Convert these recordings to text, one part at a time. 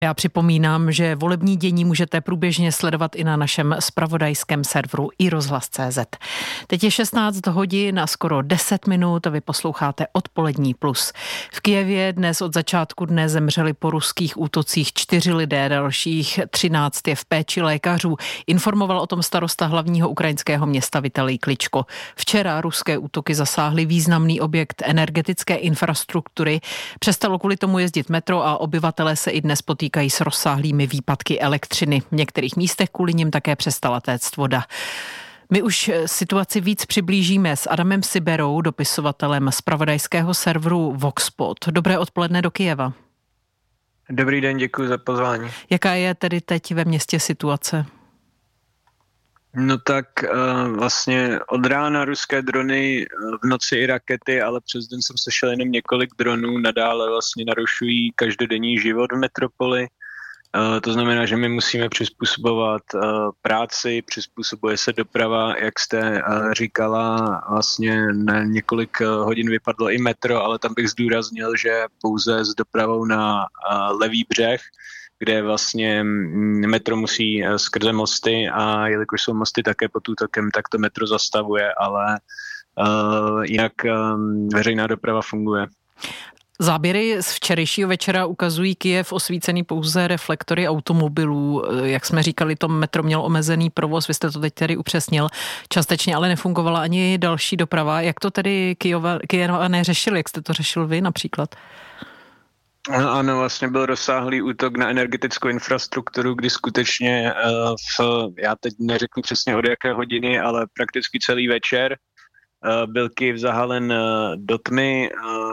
Já připomínám, že volební dění můžete průběžně sledovat i na našem zpravodajském serveru iRozhlas.cz. Teď je 16 hodin a skoro 10 minut a vy posloucháte Odpolední plus. V Kyjevě dnes od začátku dne zemřeli po ruských útocích 4 lidé, dalších 13 je v péči lékařů. Informoval o tom starosta hlavního ukrajinského města Vitalij Kličko. Včera ruské útoky zasáhly významný objekt energetické infrastruktury. Přestalo kvůli tomu jezdit metro a obyvatelé se i dnes potýkají s rozsáhlými výpadky elektřiny. V některých místech kvůli nim také přestala téct voda. My už situaci víc přiblížíme s Adamem Siberou, dopisovatelem zpravodajského serveru Voxpot. Dobré odpoledne do Kyjeva. Dobrý den, děkuji za pozvání. Jaká je tedy teď ve městě situace? No tak vlastně od rána ruské drony, v noci i rakety, ale přes den jsem sešel jenom několik dronů, nadále vlastně narušují každodenní život v metropoli. To znamená, že my musíme přizpůsobovat práci, přizpůsobuje se doprava, jak jste říkala, vlastně na několik hodin vypadlo i metro, ale tam bych zdůraznil, že pouze s dopravou na levý břeh, kde vlastně metro musí skrze mosty a jelikož jsou mosty také pod útokem, tak to metro zastavuje, ale jinak veřejná doprava funguje. Záběry z včerejšího večera ukazují Kyjev osvícený pouze reflektory automobilů. Jak jsme říkali, to metro mělo omezený provoz, vy jste to teď tedy upřesnil. Částečně ale nefungovala ani další doprava. Jak to tedy Kyjevčané řešili? Jak jste to řešil vy například? Ano, vlastně byl rozsáhlý útok na energetickou infrastrukturu, kdy skutečně, já teď neřeknu přesně od jaké hodiny, ale prakticky celý večer byl Kyjev zahalen do tmy.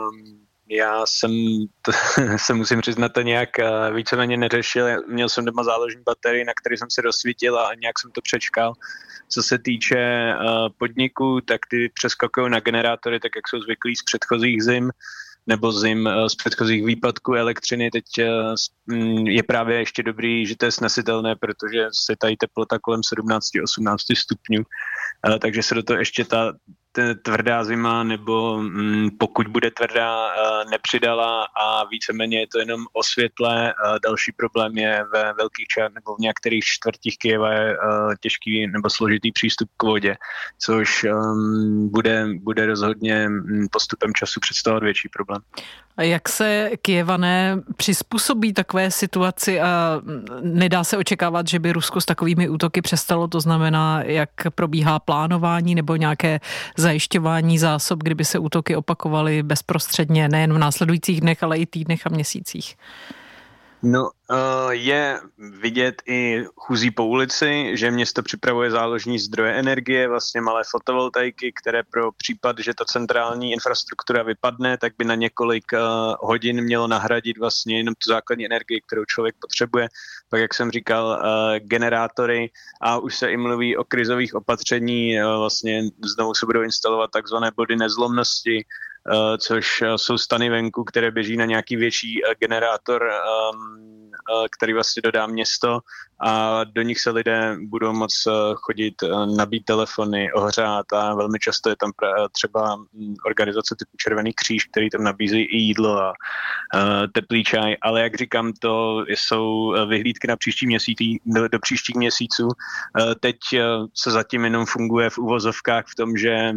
Já jsem, se musím přiznat, to nějak víceméně neřešil. Měl jsem doma záložní baterii, na který jsem se rozsvítil a nějak jsem to přečkal. Co se týče podniků, tak ty přeskakují na generátory, tak jak jsou zvyklí z předchozích zim, nebo zim z předchozích výpadků elektřiny. Teď je právě ještě dobrý, že to je snesitelné, protože se tady teplota kolem 17-18 stupňů, takže se do toho ještě ta tvrdá zima, nebo pokud bude tvrdá, nepřidala a víceméně je to jenom o světle. Další problém je ve velkých nebo v některých čtvrtích Kyjeva je těžký nebo složitý přístup k vodě, což bude rozhodně postupem času představovat větší problém. A jak se Kyjevané přizpůsobí takové situaci a nedá se očekávat, že by Rusko s takovými útoky přestalo? To znamená, jak probíhá plánování nebo nějaké zajišťování zásob, kdyby se útoky opakovaly bezprostředně nejen v následujících dnech, ale i týdnech a měsících? No, je vidět i chůzí po ulici, že město připravuje záložní zdroje energie, vlastně malé fotovoltaiky, které pro případ, že ta centrální infrastruktura vypadne, tak by na několik hodin mělo nahradit vlastně jenom tu základní energii, kterou člověk potřebuje. Pak, jak jsem říkal, generátory a už se i mluví o krizových opatření, vlastně znovu se budou instalovat takzvané body nezlomnosti, což jsou stany venku, které běží na nějaký větší generátor, který vlastně dodá město a do nich se lidé budou moct chodit, nabít telefony, ohřát a velmi často je tam třeba organizace typu Červený kříž, který tam nabízí i jídlo a teplý čaj, ale jak říkám, to jsou vyhlídky na příští měsící, do příštích měsíců. Teď se zatím jenom funguje v uvozovkách v tom, že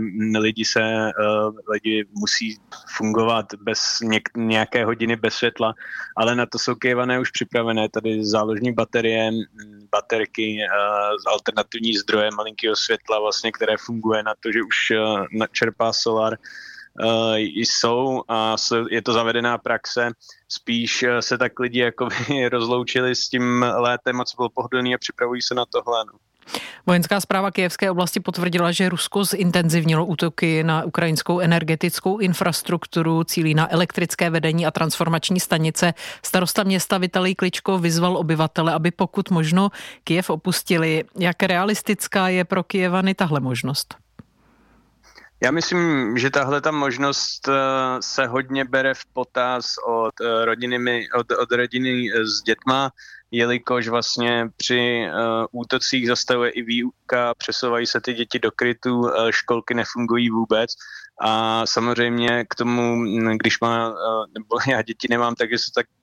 lidi musí fungovat bez nějaké hodiny bez světla, ale na to jsou Kyjevané už připravené, tady záložní baterie, baterky, alternativní zdroje malinkého světla, vlastně, které funguje na to, že už čerpá solar, jsou a je to zavedená praxe. Spíš se tak lidi jakoby rozloučili s tím létem a co bylo pohodlný a připravují se na tohle. No. Vojenská správa Kyjevské oblasti potvrdila, že Rusko zintenzivnilo útoky na ukrajinskou energetickou infrastrukturu, cílí na elektrické vedení a transformační stanice. Starosta města Vitalij Kličko vyzval obyvatele, aby pokud možno Kyjev opustili. Jak realistická je pro Kyjevany tahle možnost? Já myslím, že tahle ta možnost se hodně bere v potaz od rodiny s dětma, jelikož vlastně při útocích zastavuje i výuka, přesouvají se ty děti do krytů, školky nefungují vůbec a samozřejmě k tomu, když nebo já děti nemám, takže se tak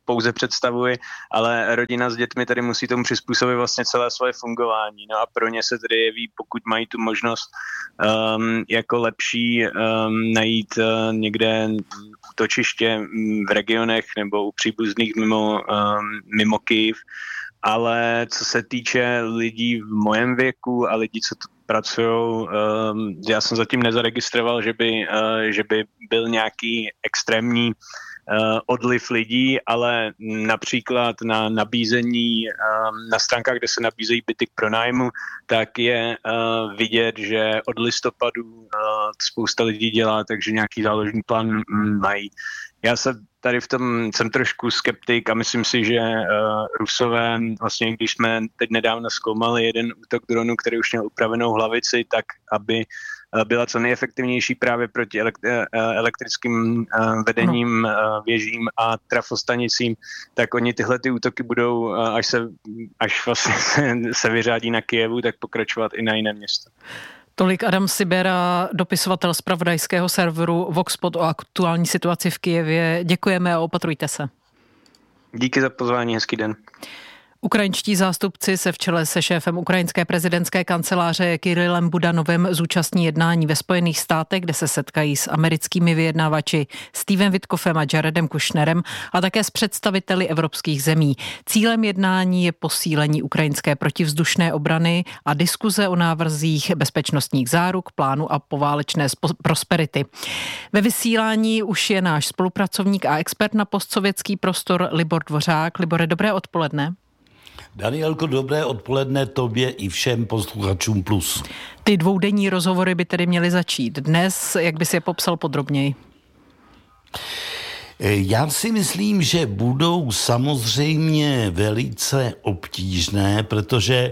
pouze představuji, ale rodina s dětmi tady musí tomu přizpůsobit vlastně celé svoje fungování. No a pro ně se tedy jeví, pokud mají tu možnost jako lepší najít někde útočiště v regionech nebo u příbuzných mimo Kyjev. Ale co se týče lidí v mojem věku a lidí, co tu pracují, já jsem zatím nezaregistroval, že by byl nějaký extrémní odliv lidí, ale například na nabízení, na stránkách, kde se nabízejí byty k pronájmu, tak je vidět, že od listopadu spousta lidí dělá, takže nějaký záložní plán mají. Já se tady v tom jsem trošku skeptik a myslím si, že Rusové, vlastně když jsme teď nedávno zkoumali jeden útok dronu, který už měl upravenou hlavici, tak aby byla co nejefektivnější právě proti elektrickým vedením věžím a trafostanicím, tak oni tyhle ty útoky budou, až vlastně se vyřádí na Kyjevu, tak pokračovat i na jiné město. Tolik Adam Sibera, dopisovatel zpravodajského serveru Voxpod o aktuální situaci v Kyjevě. Děkujeme a opatrujte se. Díky za pozvání, hezký den. Ukrajinští zástupci se v čele se šéfem ukrajinské prezidentské kanceláře Kirillem Budanovem zúčastní jednání ve Spojených státech, kde se setkají s americkými vyjednávači Stevem Witkoffem a Jaredem Kushnerem a také s představiteli evropských zemí. Cílem jednání je posílení ukrajinské protivzdušné obrany a diskuze o návrzích bezpečnostních záruk, plánu a poválečné prosperity. Ve vysílání už je náš spolupracovník a expert na postsovětský prostor Libor Dvořák. Libore, dobré odpoledne. Danielko, dobré odpoledne tobě i všem posluchačům Plus. Ty dvoudenní rozhovory by tedy měly začít dnes, jak bys je popsal podrobněji? Já si myslím, že budou samozřejmě velice obtížné, protože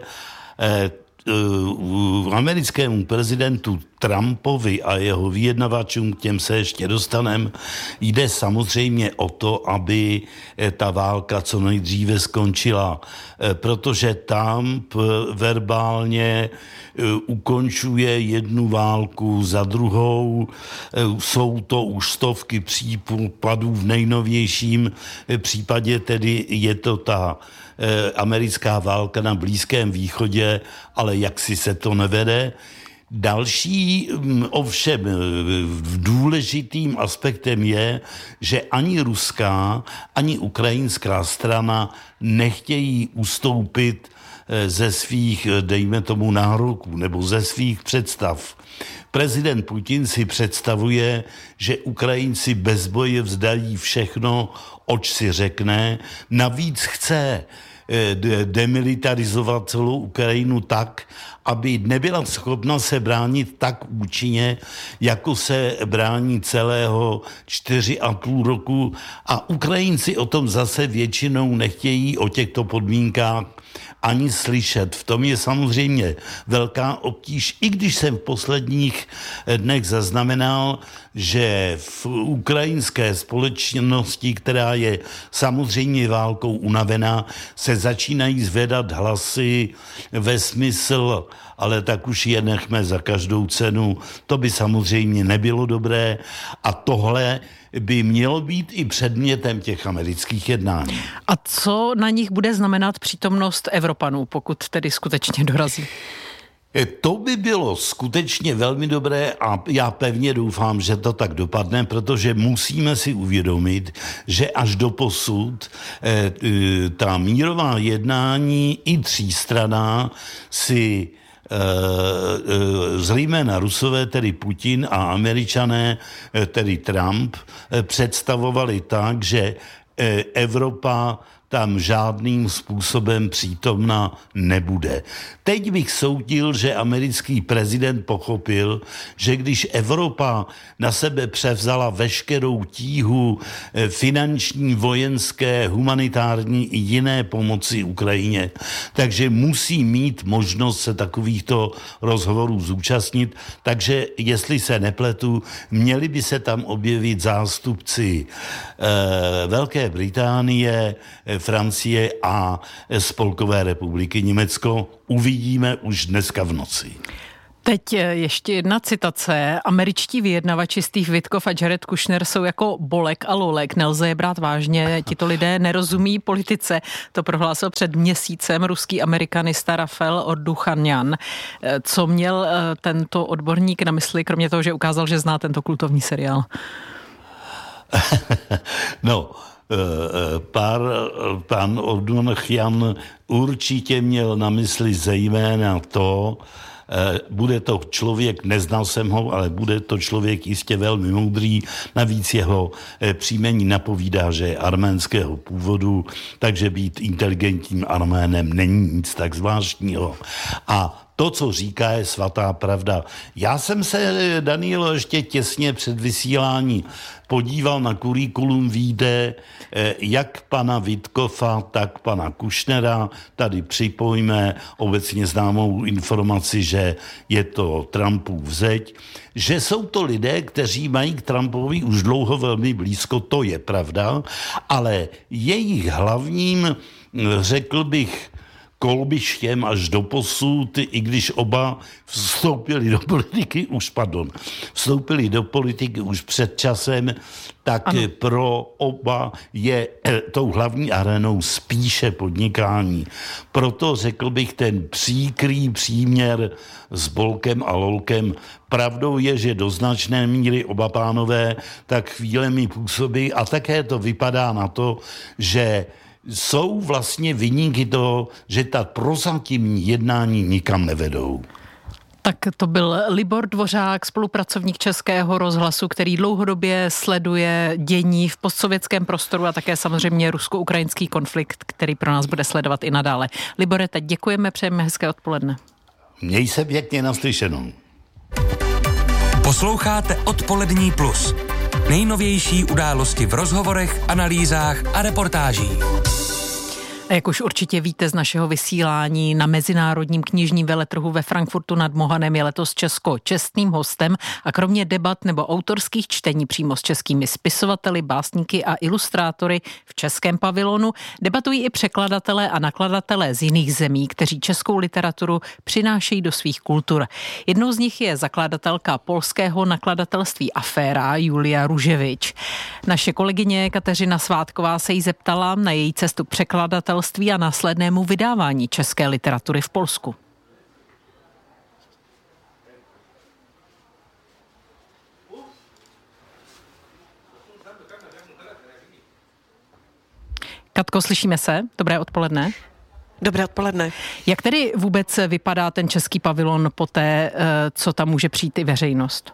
americkému prezidentu Trumpovi a jeho vyjednavačům, k těm se ještě dostanem, jde samozřejmě o to, aby ta válka co nejdříve skončila, protože Trump verbálně ukončuje jednu válku za druhou. Jsou to už stovky případů, v nejnovějším případě tedy je to ta americká válka na Blízkém východě, ale jaksi se to nevede. Další ovšem důležitým aspektem je, že ani ruská, ani ukrajinská strana nechtějí ustoupit ze svých, dejme tomu, nároků nebo ze svých představ. Prezident Putin si představuje, že Ukrajinci bez boje vzdají všechno, oč si řekne. Navíc chce demilitarizovat celou Ukrajinu tak, aby nebyla schopna se bránit tak účinně, jako se brání celého 4,5 roku. A Ukrajinci o tom zase většinou nechtějí, o těchto podmínkách ani slyšet. V tom je samozřejmě velká obtíž, i když jsem v posledních dnech zaznamenal, že v ukrajinské společnosti, která je samozřejmě válkou unavená, se začínají zvedat hlasy ve smysl, ale tak už je nechme za každou cenu. To by samozřejmě nebylo dobré a tohle by mělo být i předmětem těch amerických jednání. A co na nich bude znamenat přítomnost Evropanů, pokud tedy skutečně dorazí? To by bylo skutečně velmi dobré a já pevně doufám, že to tak dopadne, protože musíme si uvědomit, že až doposud ta mírová jednání i třístranná si zejména Rusové, tedy Putin, a Američané, tedy Trump, představovali tak, že Evropa tam žádným způsobem přítomna nebude. Teď bych soudil, že americký prezident pochopil, že když Evropa na sebe převzala veškerou tíhu finanční, vojenské, humanitární i jiné pomoci Ukrajině, takže musí mít možnost se takovýchto rozhovorů zúčastnit. Takže, jestli se nepletu, měli by se tam objevit zástupci Velké Británie, Francie a Spolkové republiky Německo. Uvidíme už dneska v noci. Teď ještě jedna citace. Američtí vyjednavači Steve Witkoff a Jared Kushner jsou jako Bolek a Lolek. Nelze je brát vážně. Tito lidé nerozumí politice. To prohlásil před měsícem ruský amerikanista Rafael Orduchanyan. Co měl tento odborník na mysli, kromě toho, že ukázal, že zná tento kultovní seriál? No, pan Orduchanyan určitě měl na mysli zejména to, bude to člověk, neznal jsem ho, ale bude to člověk jistě velmi moudrý, navíc jeho příjmení napovídá, že je arménského původu, takže být inteligentním Arménem není nic tak zvláštního. A to, co říká, je svatá pravda. Já jsem se, Danielo, ještě těsně před vysílání podíval na kurikulum vitae jak pana Witkoffa, tak pana Kushnera. Tady připojíme obecně známou informaci, že je to Trumpův zeď, že jsou to lidé, kteří mají k Trumpovi už dlouho velmi blízko, to je pravda, ale jejich hlavním, řekl bych, kolbištěm až do posud, i když oba vstoupili do politiky už před časem, tak ano. Pro oba je tou hlavní arénou spíše podnikání. Proto řekl bych ten příkrý příměr s Bolkem a Lolkem. Pravdou je, že do značné míry oba pánové tak chvílemi působí a také to vypadá na to, že jsou vlastně viníky toho, že ta prozatímní jednání nikam nevedou. Tak to byl Libor Dvořák, spolupracovník Českého rozhlasu, který dlouhodobě sleduje dění v postsovětském prostoru a také samozřejmě rusko-ukrajinský konflikt, který pro nás bude sledovat i nadále. Libore, teď děkujeme, přejeme hezké odpoledne. Měj se pěkně, naslyšenou. Posloucháte Odpolední plus. Nejnovější události v rozhovorech, analýzách a reportážích. A jak už určitě víte z našeho vysílání, na Mezinárodním knižním veletrhu ve Frankfurtu nad Mohanem je letos Česko čestným hostem a kromě debat nebo autorských čtení přímo s českými spisovateli, básníky a ilustrátory v českém pavilonu debatují i překladatelé a nakladatelé z jiných zemí, kteří českou literaturu přinášejí do svých kultur. Jednou z nich je zakladatelka polského nakladatelství Aféra Julia Ruževič. Naše kolegyně Kateřina Svátková se jí zeptala na její cestu překladatelství a následnému vydávání české literatury v Polsku. Katko, slyšíme se? Dobré odpoledne. Dobré odpoledne. Jak tedy vůbec vypadá ten český pavilon poté, co tam může přijít i veřejnost?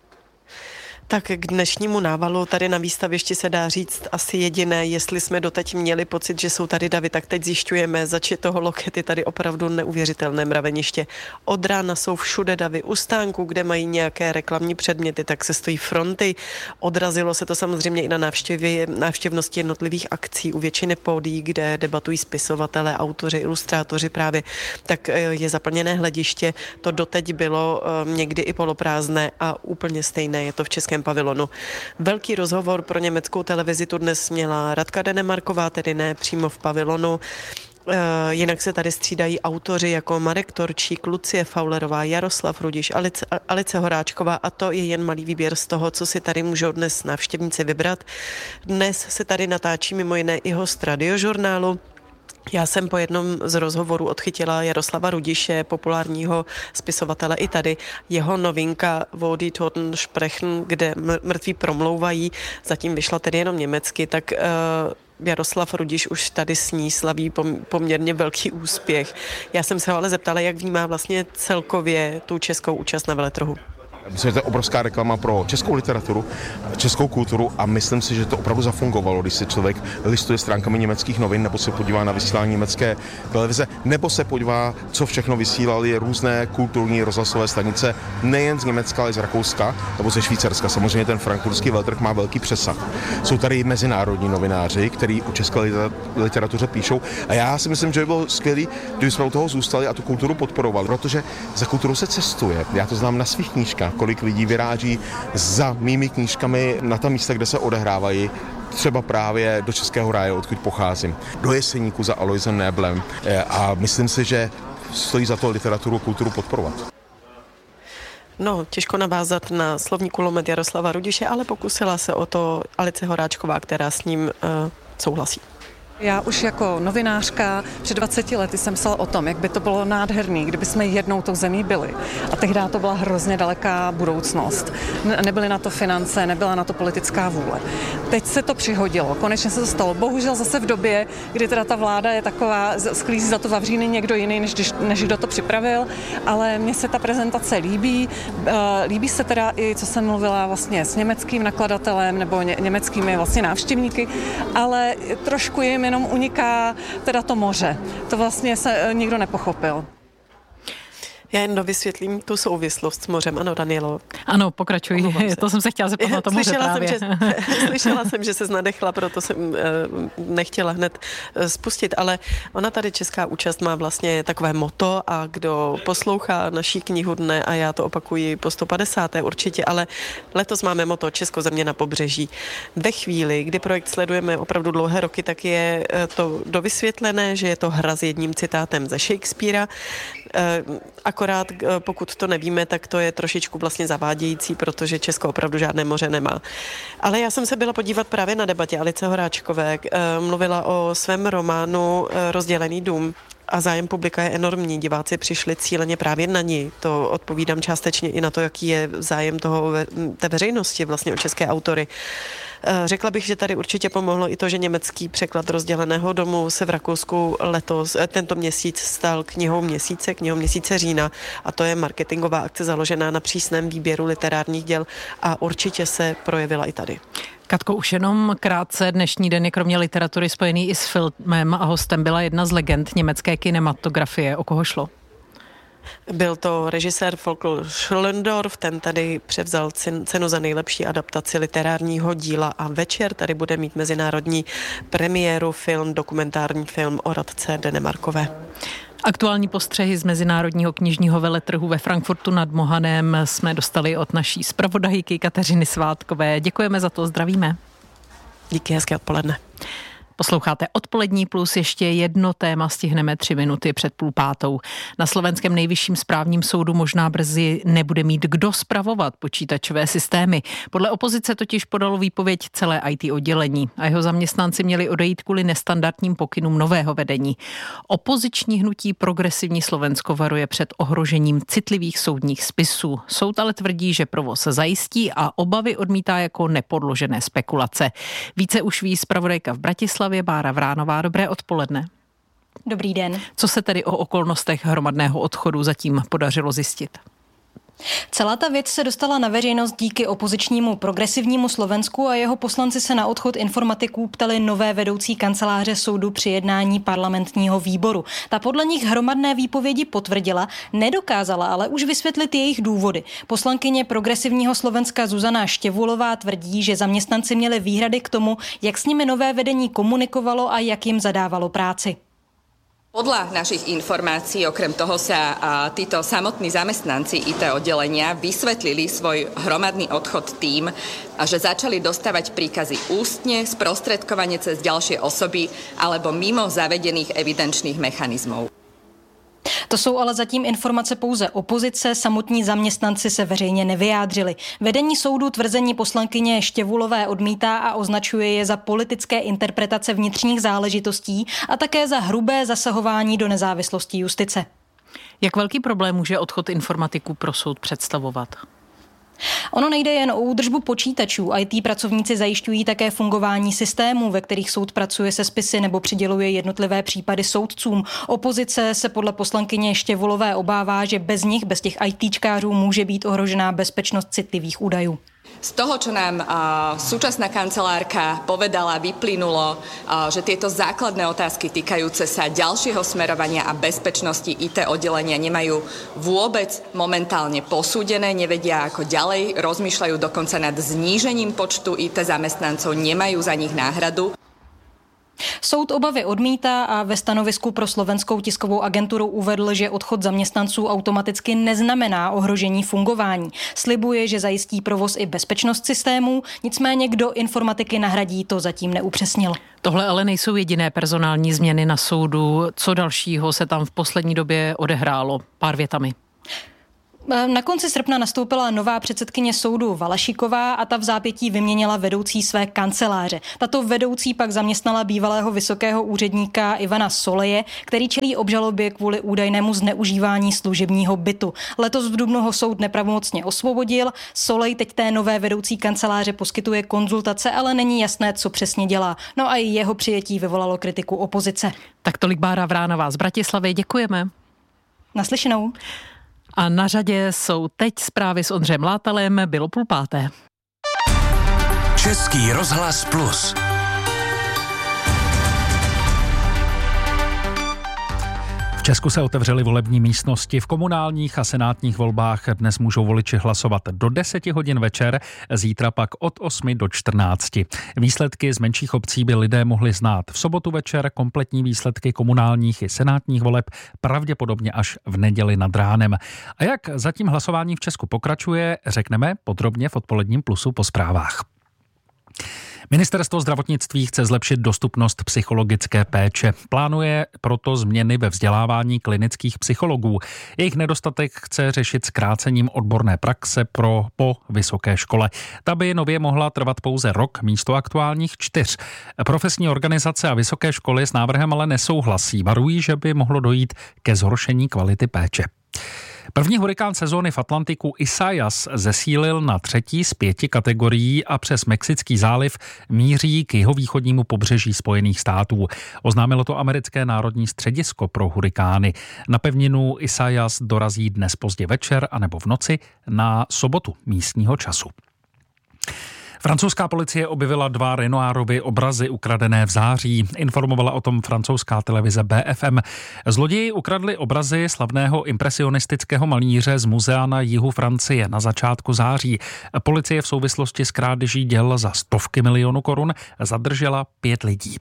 Tak k dnešnímu návalu tady na výstavišti se dá říct asi jediné, jestli jsme doteď měli pocit, že jsou tady davy, tak teď zjišťujeme, zač toho loket je tady opravdu neuvěřitelné mraveniště. Od rána jsou všude davy u stánku, kde mají nějaké reklamní předměty, tak se stojí fronty. Odrazilo se to samozřejmě i na návštěvnosti jednotlivých akcí u většiny pódií, kde debatují spisovatelé, autoři, ilustrátoři právě, tak je zaplněné hlediště. To doteď bylo někdy i poloprázdné a úplně stejné je to v českém pavilonu. Velký rozhovor pro německou televizi tu dnes měla Radka Denemarková, tedy ne přímo v pavilonu. Jinak se tady střídají autoři jako Marek Torčík, Lucie Faulerová, Jaroslav Rudiš, Alice Horáčková a to je jen malý výběr z toho, co si tady můžou dnes návštěvníci vybrat. Dnes se tady natáčí mimo jiné i host Radiožurnálu. Já jsem po jednom z rozhovorů odchytila Jaroslava Rudiše, populárního spisovatele i tady. Jeho novinka Wo die Toten sprechen, kde mrtví promlouvají, zatím vyšla tedy jenom německy, tak Jaroslav Rudiš už tady s ní slaví poměrně velký úspěch. Já jsem se ho ale zeptala, jak vnímá vlastně celkově tu českou účast na veletrhu. Myslím, že to je obrovská reklama pro českou literaturu, českou kulturu a myslím si, že to opravdu zafungovalo, když si člověk listuje stránkami německých novin nebo se podívá na vysílání německé televize, nebo se podívá, co všechno vysílali různé kulturní rozhlasové stanice, nejen z Německa, ale i z Rakouska nebo ze Švýcarska. Samozřejmě ten frankfurtský veletrh má velký přesah. Jsou tady i mezinárodní novináři, kteří o české literatuře píšou a já si myslím, že by bylo skvělé, kdyby jsme u toho zůstali a tu kulturu podporovali, protože za kulturu se cestuje. Já to znám na svých knížkách, kolik lidí vyráží za mými knížkami na ta místa, kde se odehrávají, třeba právě do Českého ráje, odkud pocházím, do Jeseníku za Aloisem Néblem a myslím si, že stojí za to literaturu a kulturu podporovat. No, těžko navázat na slovní kulomet Jaroslava Rudiše, ale pokusila se o to Alice Horáčková, která s ním souhlasí. Já už jako novinářka před 20 lety jsem psala o tom, jak by to bylo nádherný, kdyby jsme jednou tou zemí byli. A tehdy to byla hrozně daleká budoucnost. Nebyly na to finance, nebyla na to politická vůle. Teď se to přihodilo, konečně se to stalo. Bohužel zase v době, kdy teda ta vláda je taková, sklízí za to vavříny někdo jiný, než kdo to připravil, ale mně se ta prezentace líbí. Líbí se teda i, co jsem mluvila vlastně s německým nakladatelem nebo německými vlastně návštěvníky, ale trošku jim jenom uniká teda to moře. To vlastně se nikdo nepochopil. Já jen dovysvětlím tu souvislost s mořem. Ano, Danielo. Ano, pokračuj. To jsem se chtěla zeptat na to moře právě. Slyšela jsem, že se nadechla, proto jsem nechtěla hned spustit, ale ona tady česká účast má vlastně takové motto a kdo poslouchá naší knihu dne, a já to opakuji po 150. určitě, ale letos máme motto Česko země na pobřeží. Ve chvíli, kdy projekt sledujeme opravdu dlouhé roky, tak je to dovysvětlené, že je to hra s jedním citátem ze Shakespearea. Akorát pokud to nevíme, tak to je trošičku vlastně zavádějící, protože Česko opravdu žádné moře nemá. Ale já jsem se byla podívat právě na debatě Alice Horáčkové. Mluvila o svém románu Rozdělený dům. A zájem publika je enormní. Diváci přišli cíleně právě na ní. To odpovídám částečně i na to, jaký je zájem té veřejnosti vlastně o české autory. Řekla bych, že tady určitě pomohlo i to, že německý překlad Rozděleného domu se v Rakousku tento měsíc stal knihou měsíce října, a to je marketingová akce založená na přísném výběru literárních děl a určitě se projevila i tady. Katko, už jenom krátce, dnešní den je kromě literatury spojený i s filmem a hostem byla jedna z legend německé kinematografie. O koho šlo? Byl to režisér Volker Schlöndorff, ten tady převzal cenu za nejlepší adaptaci literárního díla a večer tady bude mít mezinárodní premiéru dokumentární film o Radce Denemarkové. Aktuální postřehy z Mezinárodního knižního veletrhu ve Frankfurtu nad Mohanem jsme dostali od naší zpravodajky Kateřiny Svátkové. Děkujeme za to, zdravíme. Díky, hezké odpoledne. Posloucháte Odpolední plus, ještě jedno téma stihneme 3 minuty před 4:30. Na slovenském nejvyšším správním soudu možná brzy nebude mít kdo spravovat počítačové systémy. Podle opozice totiž podalo výpověď celé IT oddělení a jeho zaměstnanci měli odejít kvůli nestandardním pokynům nového vedení. Opoziční hnutí Progresivní Slovensko varuje před ohrožením citlivých soudních spisů. Soud ale tvrdí, že provoz zajistí a obavy odmítá jako nepodložené spekulace. Více už ví zpravodajka v Bratislavě Bára Vránová. Dobré odpoledne. Dobrý den. Co se tedy o okolnostech hromadného odchodu zatím podařilo zjistit? Celá ta věc se dostala na veřejnost díky opozičnímu Progresivnímu Slovensku a jeho poslanci se na odchod informatiků ptali nové vedoucí kanceláře soudu při jednání parlamentního výboru. Ta podle nich hromadné výpovědi potvrdila, nedokázala ale už vysvětlit jejich důvody. Poslankyně Progresivního Slovenska Zuzana Štěvulová tvrdí, že zaměstnanci měli výhrady k tomu, jak s nimi nové vedení komunikovalo a jak jim zadávalo práci. Podľa našich informácií, okrem toho sa títo samotní zamestnanci IT oddelenia vysvetlili svoj hromadný odchod tým, že začali dostávať príkazy ústne, sprostredkovane cez ďalšie osoby alebo mimo zavedených evidenčných mechanizmov. To jsou ale zatím informace pouze opozice, samotní zaměstnanci se veřejně nevyjádřili. Vedení soudu tvrzení poslankyně Štěvulové odmítá a označuje je za politické interpretace vnitřních záležitostí a také za hrubé zasahování do nezávislosti justice. Jak velký problém může odchod informatiků pro soud představovat? Ono nejde jen o údržbu počítačů. IT pracovníci zajišťují také fungování systémů, ve kterých soud pracuje se spisy nebo přiděluje jednotlivé případy soudcům. Opozice se podle poslankyně Štěvulové obává, že bez nich, bez těch ITčkářů, může být ohrožená bezpečnost citlivých údajů. Z toho, čo nám súčasná kancelárka povedala, vyplynulo, že tieto základné otázky týkajúce sa ďalšieho smerovania a bezpečnosti IT oddelenia nemajú vôbec momentálne posúdené, nevedia ako ďalej, rozmýšľajú dokonca nad znížením počtu IT zamestnancov, nemajú za nich náhradu. Soud obavy odmítá a ve stanovisku pro Slovenskou tiskovou agenturu uvedl, že odchod zaměstnanců automaticky neznamená ohrožení fungování. Slibuje, že zajistí provoz i bezpečnost systémů, nicméně kdo informatiky nahradí, to zatím neupřesnil. Tohle ale nejsou jediné personální změny na soudu. Co dalšího se tam v poslední době odehrálo? Pár větami. Na konci srpna nastoupila nová předsedkyně soudu Valašíková a ta v zápětí vyměnila vedoucí své kanceláře. Tato vedoucí pak zaměstnala bývalého vysokého úředníka Ivana Soleje, který čelí obžalobě kvůli údajnému zneužívání služebního bytu. Letos v dubnu ho soud nepravomocně osvobodil. Solej teď té nové vedoucí kanceláře poskytuje konzultace, ale není jasné, co přesně dělá. No a i jeho přijetí vyvolalo kritiku opozice. Tak tolik Bára Vránová z Bratislavy. Děkujeme. Naslyšenou. A na řadě jsou teď zprávy s Ondřejem Látalem, bylo 4:30. Český rozhlas Plus. V Česku se otevřely volební místnosti. V komunálních a senátních volbách dnes můžou voliči hlasovat do 10 hodin večer, zítra pak od 8 do 14. Výsledky z menších obcí by lidé mohli znát v sobotu večer, kompletní výsledky komunálních i senátních voleb pravděpodobně až v neděli nad ránem. A jak zatím hlasování v Česku pokračuje, řekneme podrobně v odpoledním Plusu po zprávách. Ministerstvo zdravotnictví chce zlepšit dostupnost psychologické péče. Plánuje proto změny ve vzdělávání klinických psychologů. Jejich nedostatek chce řešit zkrácením odborné praxe po vysoké škole. Ta by nově mohla trvat pouze rok místo aktuálních 4. Profesní organizace a vysoké školy s návrhem ale nesouhlasí. Varují, že by mohlo dojít ke zhoršení kvality péče. První hurikán sezóny v Atlantiku Isaias zesílil na 3. z 5 kategorií a přes Mexický záliv míří k jihovýchodnímu pobřeží Spojených států. Oznámilo to americké národní středisko pro hurikány. Na pevninu Isaias dorazí dnes pozdě večer anebo v noci na sobotu místního času. Francouzská policie objevila 2 Renoirovy obrazy ukradené v září. Informovala o tom francouzská televize BFM. Zloději ukradli obrazy slavného impresionistického malíře z muzea na jihu Francie na začátku září. Policie v souvislosti s krádeží děl za stovky milionů korun zadržela 5 lidí.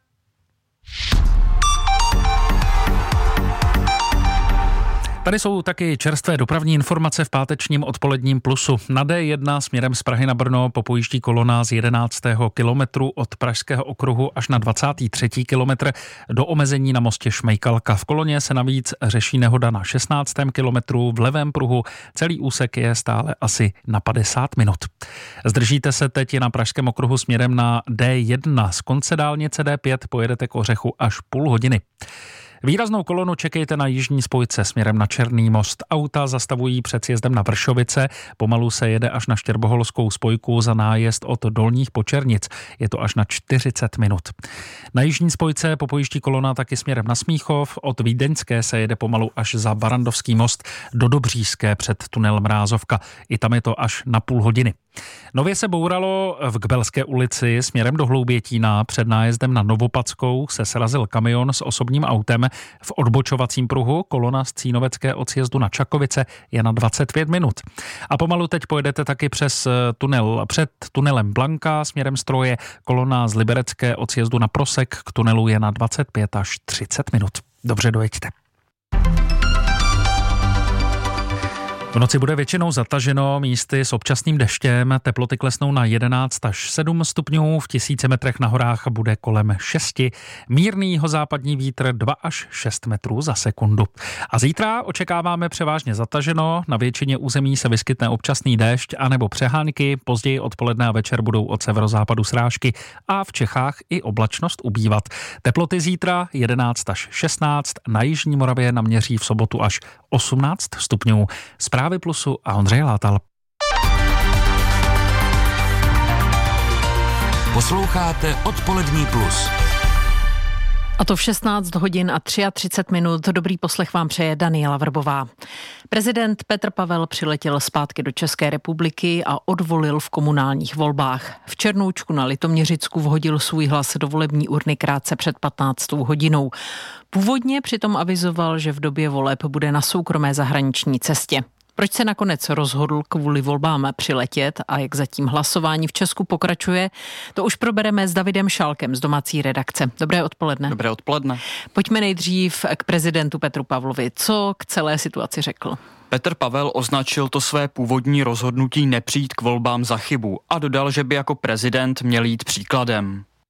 Tady jsou taky čerstvé dopravní informace v pátečním odpoledním Plusu. Na D1 směrem z Prahy na Brno popojíždí kolona z 11. kilometru od Pražského okruhu až na 23. kilometr do omezení na mostě Šmejkalka. V koloně se navíc řeší nehoda na 16. kilometru v levém pruhu. Celý úsek je stále asi na 50 minut. Zdržíte se teď na Pražském okruhu směrem na D1. Z konce dálnice D5 pojedete k Ořechu až půl hodiny. Výraznou kolonu čekejte na jižní spojce směrem na Černý most. Auta zastavují před sjezdem na Vršovice, pomalu se jede až na Štěrboholskou spojku za nájezd od Dolních Počernic. Je to až na 40 minut. Na jižní spojce popojíždí kolona taky směrem na Smíchov, od Vídeňské se jede pomalu až za Barandovský most do Dobříšské před tunel Mrázovka. I tam je to až na půl hodiny. Nově se bouralo v Kbelské ulici směrem do Hloubětína. Před nájezdem na Novopadskou se srazil kamion s osobním autem. V odbočovacím pruhu kolona z Cínovecké od sjezdu na Čakovice je na 25 minut. A pomalu teď pojedete taky přes tunel před tunelem Blanka směrem Stroje. Kolona z Liberecké od sjezdu na Prosek k tunelu je na 25 až 30 minut. Dobře dojeďte. V noci bude většinou zataženo, místy s občasným deštěm, teploty klesnou na 11 až 7 stupňů, v 1000 metrech na horách bude kolem 6, mírný jihozápadní vítr 2 až 6 metrů za sekundu. A zítra očekáváme převážně zataženo, na většině území se vyskytne občasný déšť anebo přehánky, později odpoledne a večer budou od severozápadu srážky a v Čechách i oblačnost ubývat. Teploty zítra 11 až 16, na jižní Moravě naměří v sobotu až 18 stupňů. Zprávy Plusu a Ondřej Látal. Posloucháte Odpolední Plus. A to v 16 hodin a 33 minut. Dobrý poslech vám přeje Daniela Vrbová. Prezident Petr Pavel přiletěl zpátky do České republiky a odvolil v komunálních volbách. V Černoučku na Litoměřicku vhodil svůj hlas do volební urny krátce před 15. hodinou. Původně přitom avizoval, že v době voleb bude na soukromé zahraniční cestě. Proč se nakonec rozhodl kvůli volbám přiletět a jak zatím hlasování v Česku pokračuje, to už probereme s Davidem Šálkem z domácí redakce. Dobré odpoledne. Dobré odpoledne. Pojďme nejdřív k prezidentu Petru Pavlovi. Co k celé situaci řekl? Petr Pavel označil to své původní rozhodnutí nepřijít k volbám za chybu a dodal, že by jako prezident měl jít příkladem.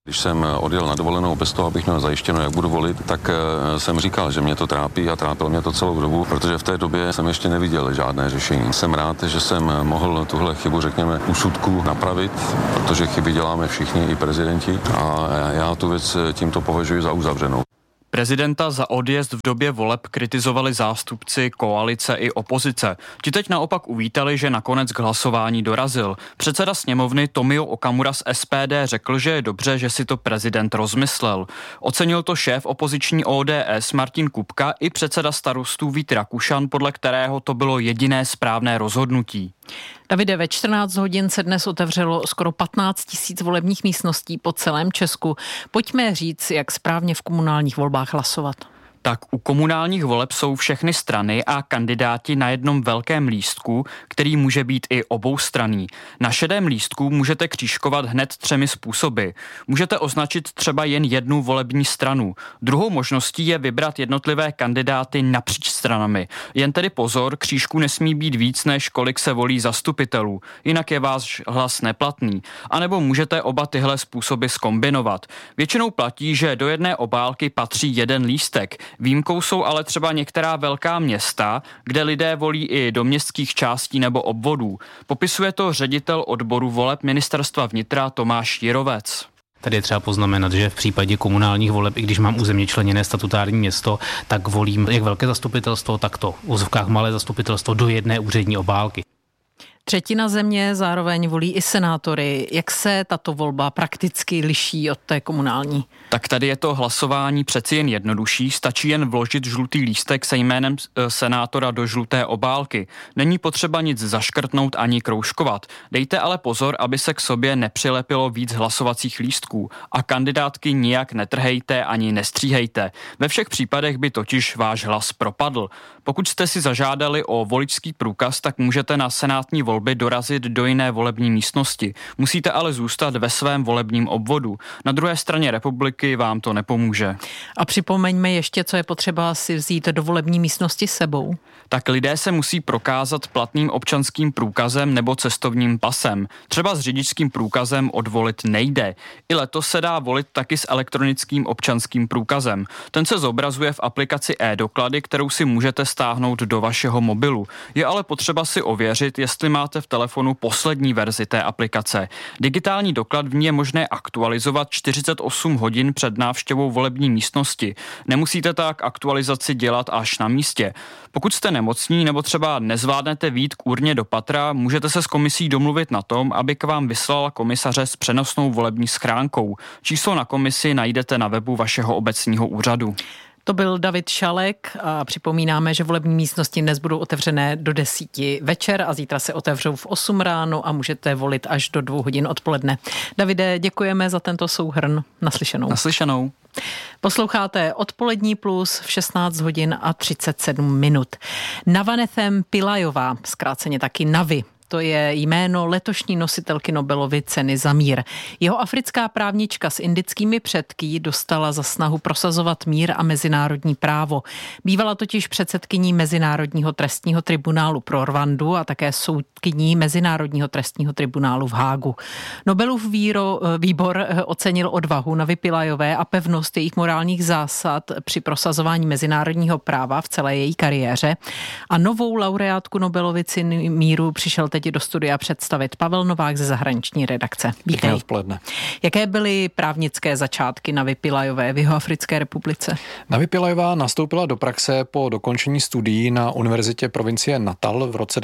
Když jsem odjel na dovolenou bez toho, abych měl zajištěno, jak budu volit, tak jsem říkal, že mě to trápí a trápilo mě to celou dobu, protože v té době jsem ještě neviděl žádné řešení. Jsem rád, že jsem mohl tuhle chybu, řekněme, úsudku napravit, protože chyby děláme všichni, i prezidenti, a já tu věc tímto považuji za uzavřenou. Prezidenta za odjezd v době voleb kritizovali zástupci koalice i opozice. Ti teď naopak uvítali, že nakonec k hlasování dorazil. Předseda sněmovny Tomio Okamura z SPD řekl, že je dobře, že si to prezident rozmyslel. Ocenil to šéf opoziční ODS Martin Kupka i předseda Starostů Vít Rakušan, podle kterého to bylo jediné správné rozhodnutí. Davide, ve 14 hodin se dnes otevřelo skoro 15 000 volebních místností po celém Česku. Pojďme říct, jak správně v komunálních volbách hlasovat. Tak u komunálních voleb jsou všechny strany a kandidáti na jednom velkém lístku, který může být i oboustranný. Na šedém lístku můžete křížkovat hned 3 způsoby. Můžete označit třeba jen jednu volební stranu. Druhou možností je vybrat jednotlivé kandidáty napříč stranami. Jen tedy pozor, křížku nesmí být víc, než kolik se volí zastupitelů. Jinak je váš hlas neplatný. A nebo můžete oba tyhle způsoby zkombinovat. Většinou platí, že do jedné obálky patří jeden lístek. Výjimkou jsou ale třeba některá velká města, kde lidé volí i do městských částí nebo obvodů. Popisuje to ředitel odboru voleb Ministerstva vnitra Tomáš Jirovec. Tady je třeba poznamenat, že v případě komunálních voleb, i když mám územně členěné statutární město, tak volím jak velké zastupitelstvo, tak to v uvozovkách malé zastupitelstvo do jedné úřední obálky. Třetina země zároveň volí i senátory. Jak se tato volba prakticky liší od té komunální? Tak tady je to hlasování přeci jen jednodušší. Stačí jen vložit žlutý lístek se jménem senátora do žluté obálky. Není potřeba nic zaškrtnout ani kroužkovat. Dejte ale pozor, aby se k sobě nepřilepilo víc hlasovacích lístků. A kandidátky nijak netrhejte ani nestříhejte. Ve všech případech by totiž váš hlas propadl. Pokud jste si zažádali o voličský průkaz, tak můžete na senátní volby dorazit do jiné volební místnosti. Musíte ale zůstat ve svém volebním obvodu. Na druhé straně republiky vám to nepomůže. A připomeňme ještě, co je potřeba si vzít do volební místnosti s sebou. Tak lidé se musí prokázat platným občanským průkazem nebo cestovním pasem. Třeba s řidičským průkazem odvolit nejde. I letos se dá volit taky s elektronickým občanským průkazem. Ten se zobrazuje v aplikaci e-doklady, kterou si můžete stáhnout do vašeho mobilu. Je ale potřeba si ověřit, jestli máte v telefonu poslední verzi té aplikace. Digitální doklad v ní je možné aktualizovat 48 hodin před návštěvou volební místnosti. Nemusíte tak aktualizaci dělat až na místě. Pokud jste nemocní nebo třeba nezvládnete vyjít k urně do patra, můžete se s komisí domluvit na tom, aby k vám vyslala komisaře s přenosnou volební schránkou. Číslo na komisi najdete na webu vašeho obecního úřadu. To byl David Šalek a připomínáme, že volební místnosti dnes budou otevřené do 10 večer a zítra se otevřou v 8 ráno a můžete volit až do 2 hodin odpoledne. Davide, děkujeme za tento souhrn. Naslyšenou. Naslyšenou. Posloucháte Odpolední plus v 16 hodin a 37 minut. Navanethem Pillajová, zkráceně taky Navi. To je jméno letošní nositelky Nobelovy ceny za mír. Jeho africká právnička s indickými předky dostala za snahu prosazovat mír a mezinárodní právo. Bývala totiž předsedkyní Mezinárodního trestního tribunálu pro Rwandu a také soudkyní Mezinárodního trestního tribunálu v Hágu. Nobelův výbor ocenil odvahu Navy Pillajové a pevnost jejich morálních zásad při prosazování mezinárodního práva v celé její kariéře. A novou laureátku Nobelovy ceny míru přišel teď do studia představit Pavel Novák ze zahraniční redakce. Pěkné odpoledne. Jaké byly právnické začátky Navy Pillajové v Jihoafrické republice? Navy Pillajová nastoupila do praxe po dokončení studií na univerzitě provincie Natal v roce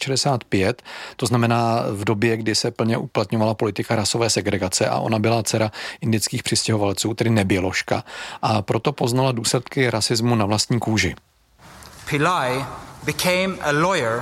1965, to znamená v době, kdy se plně uplatňovala politika rasové segregace a ona byla dcera indických přistěhovalců, tedy neběložka, a proto poznala důsledky rasismu na vlastní kůži. Pillai became a lawyer.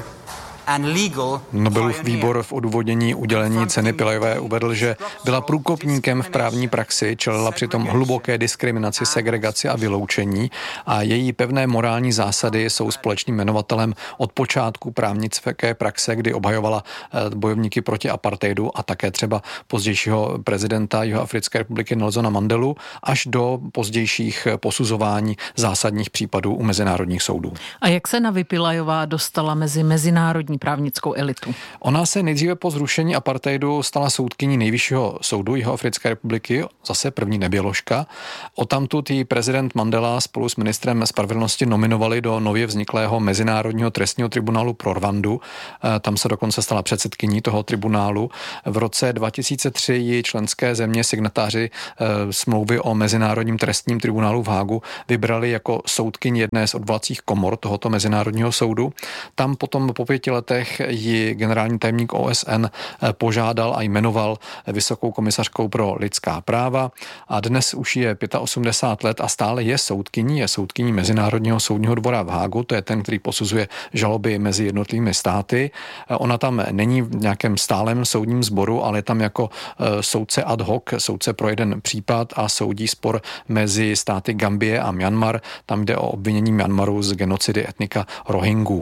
Nobelův výbor v odůvodnění udělení ceny Pillajové uvedl, že byla průkopníkem v právní praxi, čelila přitom hluboké diskriminaci, segregaci a vyloučení a její pevné morální zásady jsou společným jmenovatelem od počátku právnické praxe, kdy obhajovala bojovníky proti apartheidu a také třeba pozdějšího prezidenta Jihoafrické republiky Nelsona Mandelu až do pozdějších posuzování zásadních případů u mezinárodních soudů. A jak se Navy Pillajová dostala mezi mezinárodní aktuální právnickou elitu. Ona se nejdříve po zrušení apartheidu stala soudkyní Nejvyššího soudu Jihoafrické republiky, zase první neběložka. Odtamtud ji prezident Mandela spolu s ministrem spravedlnosti nominovali do nově vzniklého Mezinárodního trestního tribunálu pro Rwandu. Tam se dokonce stala předsedkyní toho tribunálu. V roce 2003 ji členské země signatáři smlouvy o Mezinárodním trestním tribunálu v Hágu vybrali jako soudkyni jedné z odvolacích komor tohoto Mezinárodního soudu. Tam potom po 5 letech ji generální tajemník OSN požádal a jmenoval vysokou komisařkou pro lidská práva a dnes už je 85 let a stále je soudkyní Mezinárodního soudního dvora v Hágu, to je ten, který posuzuje žaloby mezi jednotlivými státy. Ona tam není v nějakém stálem soudním sboru, ale je tam jako soudce ad hoc, soudce pro jeden případ a soudí spor mezi státy Gambie a Myanmar. Tam jde o obvinění Myanmaru z genocidy etnika Rohingů.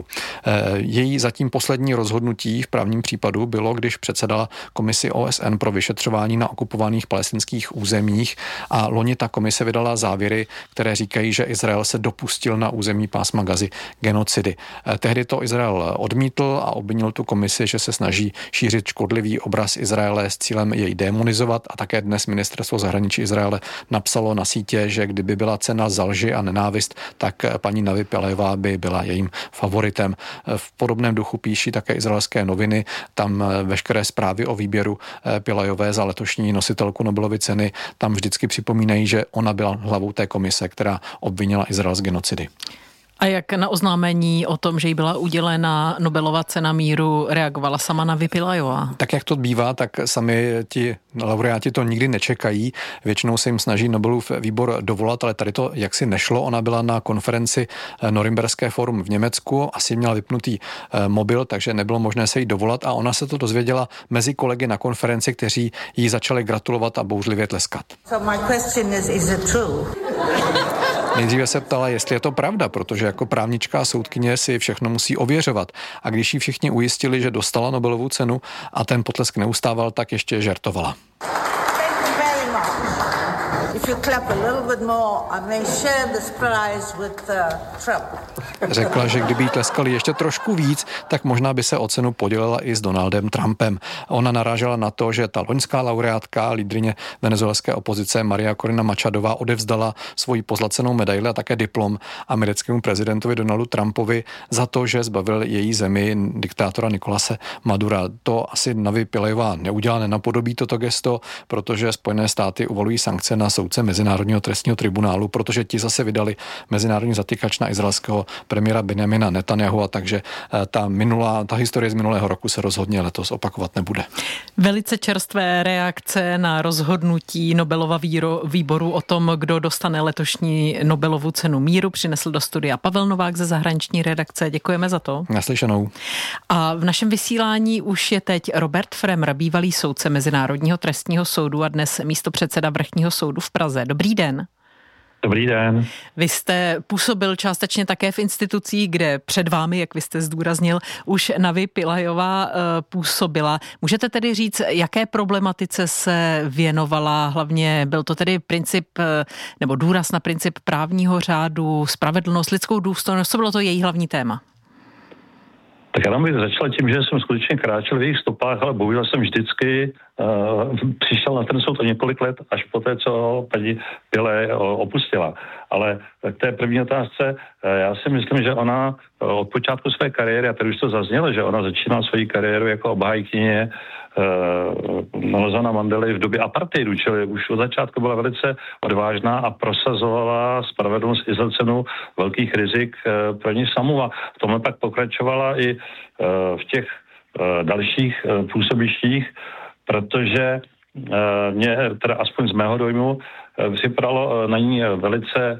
Její zatím poslední rozhodnutí v právním případu bylo, když předsedala komisi OSN pro vyšetřování na okupovaných palestinských územích a loni ta komise vydala závěry, které říkají, že Izrael se dopustil na území pásma Gazy genocidy. Tehdy to Izrael odmítl a obvinil tu komisi, že se snaží šířit škodlivý obraz Izraele s cílem jej demonizovat a také dnes ministerstvo zahraničí Izraele napsalo na sítě, že kdyby byla cena za lži a nenávist, tak paní Navi Pillajová by byla jejím favoritem. V podobném duchu píší také izraelské noviny, tam veškeré zprávy o výběru Pillajové za letošní nositelku Nobelovy ceny tam vždycky připomínají, že ona byla hlavou té komise, která obvinila Izrael z genocidy. A jak na oznámení o tom, že jí byla udělena Nobelova cena míru, reagovala sama Navi Pillajová? Tak jak to bývá, tak sami ti laureáti to nikdy nečekají. Většinou se jim snaží Nobelův výbor dovolat, ale tady to jaksi nešlo. Ona byla na konferenci Norimberské fórum v Německu, asi měla vypnutý mobil, takže nebylo možné se jí dovolat a ona se to dozvěděla mezi kolegy na konferenci, kteří jí začali gratulovat a bouřlivě tleskat. So my question is it true? Nejdříve se ptala, jestli je to pravda, protože jako právnička a soudkyně si všechno musí ověřovat. A když jí všichni ujistili, že dostala Nobelovu cenu a ten potlesk neustával, tak ještě žertovala. Řekla, že kdyby jí tleskali ještě trošku víc, tak možná by se o cenu podělila i s Donaldem Trumpem. Ona narážela na to, že ta loňská laureátka, lídryně venezuelské opozice Maria Corina Machadová odevzdala svoji pozlacenou medaili a také diplom americkému prezidentovi Donaldu Trumpovi za to, že zbavil její zemi diktátora Nicolase Madura. To asi Navi Pillajová neudělá, nenapodobí toto gesto, protože Spojené státy uvalují sankce na soudce Mezinárodního trestního tribunálu, protože ti zase vydali mezinárodní zatykač na izraelského premiéra Benjamina Netanyahu, a takže ta historie z minulého roku se rozhodně letos opakovat nebude. Velice čerstvé reakce na rozhodnutí Nobelova výboru o tom, kdo dostane letošní Nobelovu cenu míru, přinesl do studia Pavel Novák ze zahraniční redakce. Děkujeme za to. Naslyšenou. A v našem vysílání už je teď Robert Fremr, bývalý soudce Mezinárodního trestního soudu a dnes místopředseda Vrchního soudu v Praze. Dobrý den. Dobrý den. Vy jste působil částečně také v institucích, kde před vámi, jak vy jste zdůraznil, už Navi Pillajová působila. Můžete tedy říct, jaké problematice se věnovala? Hlavně byl to tedy princip, nebo důraz na princip právního řádu, spravedlnost, lidskou důstojnost, co bylo to její hlavní téma? Tak já bych začal tím, že jsem skutečně kráčel v jejich stopách, ale bohužel jsem vždycky přišel na ten soud o několik let, až po té, co paní Pillay opustila. Ale k té první otázce, já si myslím, že ona od počátku své kariéry, a tady už to zaznělo, že ona začínala svoji kariéru jako obhájkyně Nelsona Mandely v době apartheidu, čili už od začátku byla velice odvážná a prosazovala spravedlnost i za cenu velkých rizik pro ní samu. A v tomhle pak pokračovala i v těch dalších působištích, protože mě teda aspoň z mého dojmu připadalo na ní velice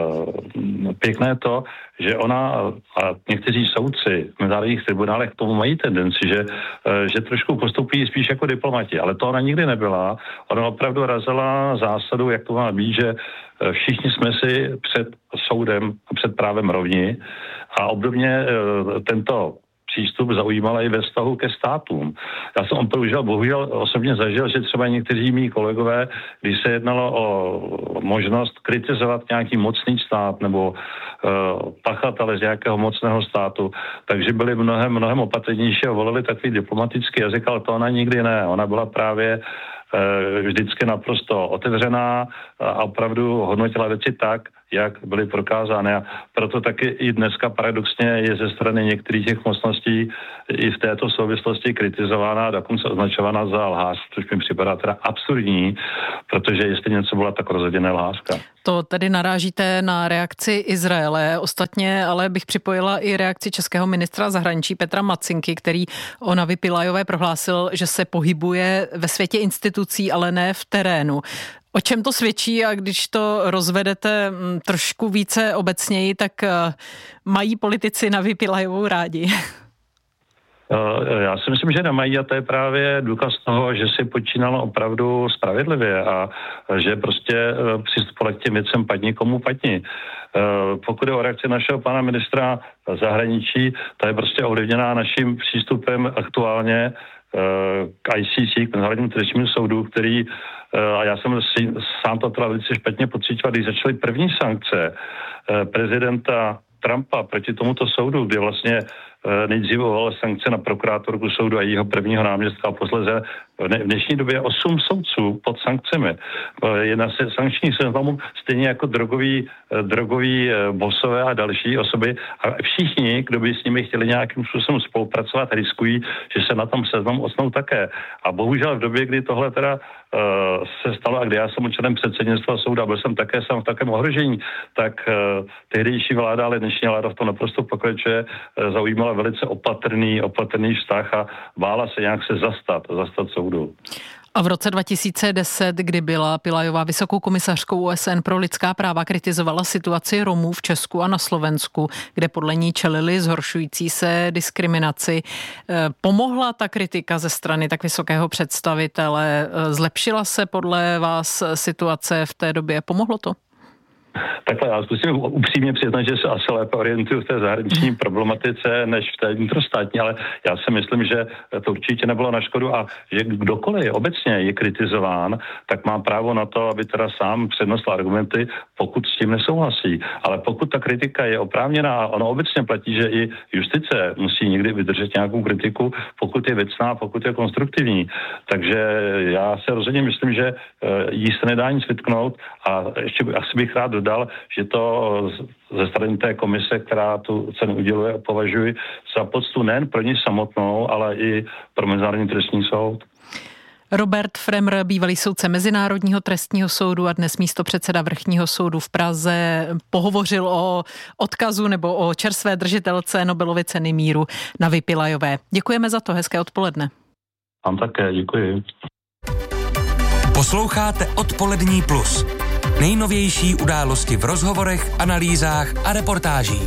pěkné to, že ona a někteří soudci v mezinárodních tribunálech k tomu mají tendenci, že trošku postupují spíš jako diplomati, ale to ona nikdy nebyla. Ona opravdu razila zásadu, jak to má být, že všichni jsme si před soudem a před právem rovni a obdobně tento přístup zaujímala i ve vztahu ke státům. Já jsem bohužel osobně zažil, že třeba někteří mý kolegové, když se jednalo o možnost kritizovat nějaký mocný stát nebo pachatele z nějakého mocného státu, takže byli mnohem opatrnější a volili takový diplomatický jazyk, ale to ona nikdy ne. Ona byla právě vždycky naprosto otevřená a opravdu hodnotila věci tak, jak byly prokázány. A proto taky i dneska paradoxně je ze strany některých těch mocností i v této souvislosti kritizována a dokonce označována za lhář, což mi připadá teda absurdní, protože jestli něco byla, tak rozhodně ne lhářka. To tedy narážíte na reakci Izraele. Ostatně ale bych připojila i reakci českého ministra zahraničí Petra Matsinky, který o Navi Pillajové prohlásil, že se pohybuje ve světě institucí, ale ne v terénu. O čem to svědčí a když to rozvedete trošku více obecněji, tak mají politici Navi Pillajovou rádi? Já si myslím, že nemají a to je právě důkaz toho, že si počínalo opravdu spravedlivě a že prostě přistupovali k těm věcem padni komu padni. Pokud je o reakci našeho pana ministra zahraničí, ta je prostě ovlivněná naším přístupem aktuálně k ICC, k Mezinárodnímu trestnímu soudu, který, a já jsem sám to teda velice špatně pocítil, když začaly první sankce prezidenta Trumpa proti tomuto soudu, kdy vlastně nejdříve uvalil sankce na prokurátorku soudu a jejího prvního náměstka a posléze v dnešní době 8 soudců pod sankcemi. Je na sankčních seznamů stejně jako drogoví bosové a další osoby a všichni, kdo by s nimi chtěli nějakým způsobem spolupracovat, riskují, že se na tom seznamu ocnou také. A bohužel v době, kdy tohle teda se stalo a kdy já jsem členem předsednictva soudu a byl jsem také sám v takém ohrožení, tak tehdejší vláda, ale dnešní vláda v tom naprosto pokračuje, zaujímala velice opatrný vztah a bála se nějak se zastat soudu. A v roce 2010, kdy byla Pillajová vysokou komisařkou OSN pro lidská práva, kritizovala situaci Romů v Česku a na Slovensku, kde podle ní čelili zhoršující se diskriminaci. Pomohla ta kritika ze strany tak vysokého představitele? Zlepšila se podle vás situace v té době? Pomohlo to? Takhle, já zkusím upřímně přiznat, že se asi lépe orientuju v té zahraniční problematice než v té vnitrostátní, ale já si myslím, že to určitě nebylo na škodu a že kdokoliv obecně je kritizován, tak má právo na to, aby teda sám přednesl argumenty, pokud s tím nesouhlasí. Ale pokud ta kritika je oprávněná, a ono obecně platí, že i justice musí někdy vydržet nějakou kritiku, pokud je věcná, pokud je konstruktivní. Takže já se rozhodně myslím, že jí se nedá nic vytknout a ještě asi bych rád dodal, že to ze strany té komise, která tu cenu uděluje, považuji za poctu nejen pro ní samotnou, ale i pro Mezinárodní trestní soud. Robert Fremr, bývalý soudce Mezinárodního trestního soudu a dnes místopředseda Vrchního soudu v Praze, pohovořil o odkazu nebo o čerstvé držitelce Nobelovy ceny míru Navi Pillajové. Děkujeme za to, hezké odpoledne. Vám také, děkuji. Posloucháte Odpolední plus. Nejnovější události v rozhovorech, analýzách a reportážích.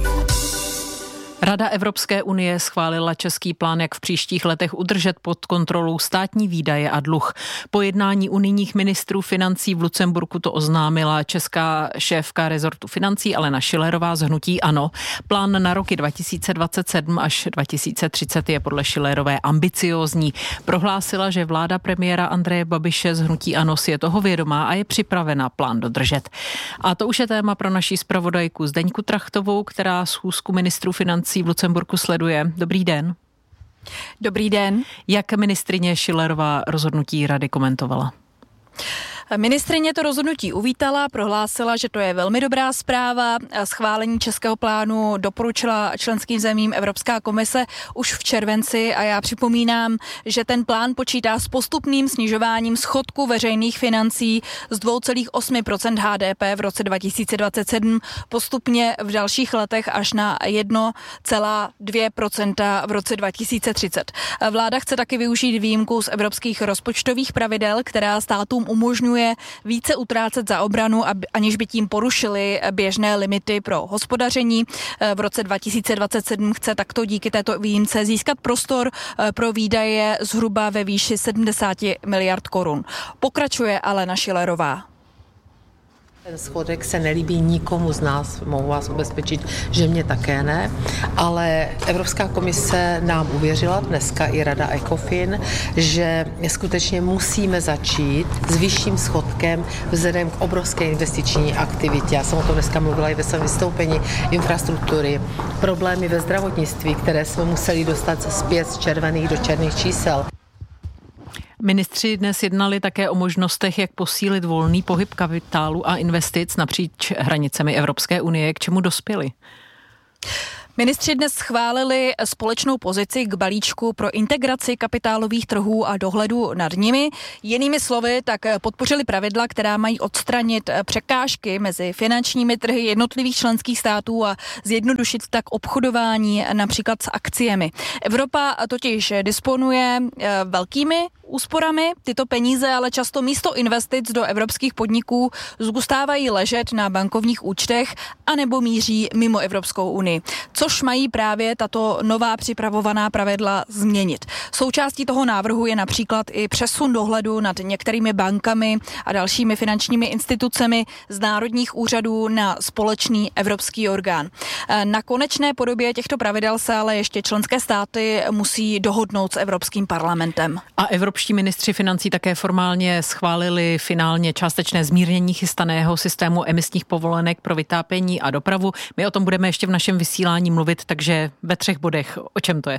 Rada Evropské unie schválila český plán, jak v příštích letech udržet pod kontrolou státní výdaje a dluh. Po jednání unijních ministrů financí v Lucemburku to oznámila česká šéfka rezortu financí Alena Schillerová z hnutí ANO. Plán na roky 2027 až 2030 je podle Schillerové ambiciózní. Prohlásila, že vláda premiéra Andreje Babiše z hnutí ANO si je toho vědomá a je připravena plán dodržet. A to už je téma pro naší zpravodajku Zdeňku Trachtovou, která schůzku ministrů financí v Lucemburku sleduje. Dobrý den. Dobrý den. Jak ministryně Schillerová rozhodnutí rady komentovala? Ministryně to rozhodnutí uvítala, prohlásila, že to je velmi dobrá zpráva. Schválení českého plánu doporučila členským zemím Evropská komise už v červenci a já připomínám, že ten plán počítá s postupným snižováním schodku veřejných financí z 2,8% HDP v roce 2027 postupně v dalších letech až na 1,2% v roce 2030. Vláda chce taky využít výjimku z evropských rozpočtových pravidel, která státům umožňuje více utrácet za obranu, aniž by tím porušili běžné limity pro hospodaření. V roce 2027 chce takto díky této výjimce získat prostor pro výdaje zhruba ve výši 70 miliard korun. Pokračuje Alena Schillerová. Ten schodek se nelíbí nikomu z nás, mohu vás ubezpečit, že mě také ne, ale Evropská komise nám uvěřila, dneska i Rada ECOFIN, že skutečně musíme začít s vyšším schodkem vzhledem k obrovské investiční aktivitě. Já jsem o tom dneska mluvila i ve svém vystoupení, infrastruktury, problémy ve zdravotnictví, které jsme museli dostat zpět z červených do černých čísel. Ministři dnes jednali také o možnostech, jak posílit volný pohyb kapitálu a investic napříč hranicemi Evropské unie. K čemu dospěli? Ministři dnes schválili společnou pozici k balíčku pro integraci kapitálových trhů a dohledu nad nimi. Jinými slovy, tak podpořili pravidla, která mají odstranit překážky mezi finančními trhy jednotlivých členských států a zjednodušit tak obchodování například s akciemi. Evropa totiž disponuje velkými úsporami. Tyto peníze ale často místo investic do evropských podniků zůstávají ležet na bankovních účtech anebo míří mimo Evropskou unii, což mají právě tato nová připravovaná pravidla změnit. Součástí toho návrhu je například i přesun dohledu nad některými bankami a dalšími finančními institucemi z národních úřadů na společný evropský orgán. Na konečné podobě těchto pravidel se ale ještě členské státy musí dohodnout s Evropským parlamentem. A evropští ministři financí také formálně schválili finálně částečné zmírnění chystaného systému emisních povolenek pro vytápění a dopravu. My o tom budeme ještě v našem vysílání mluvit, takže ve 3 bodech. O čem to je?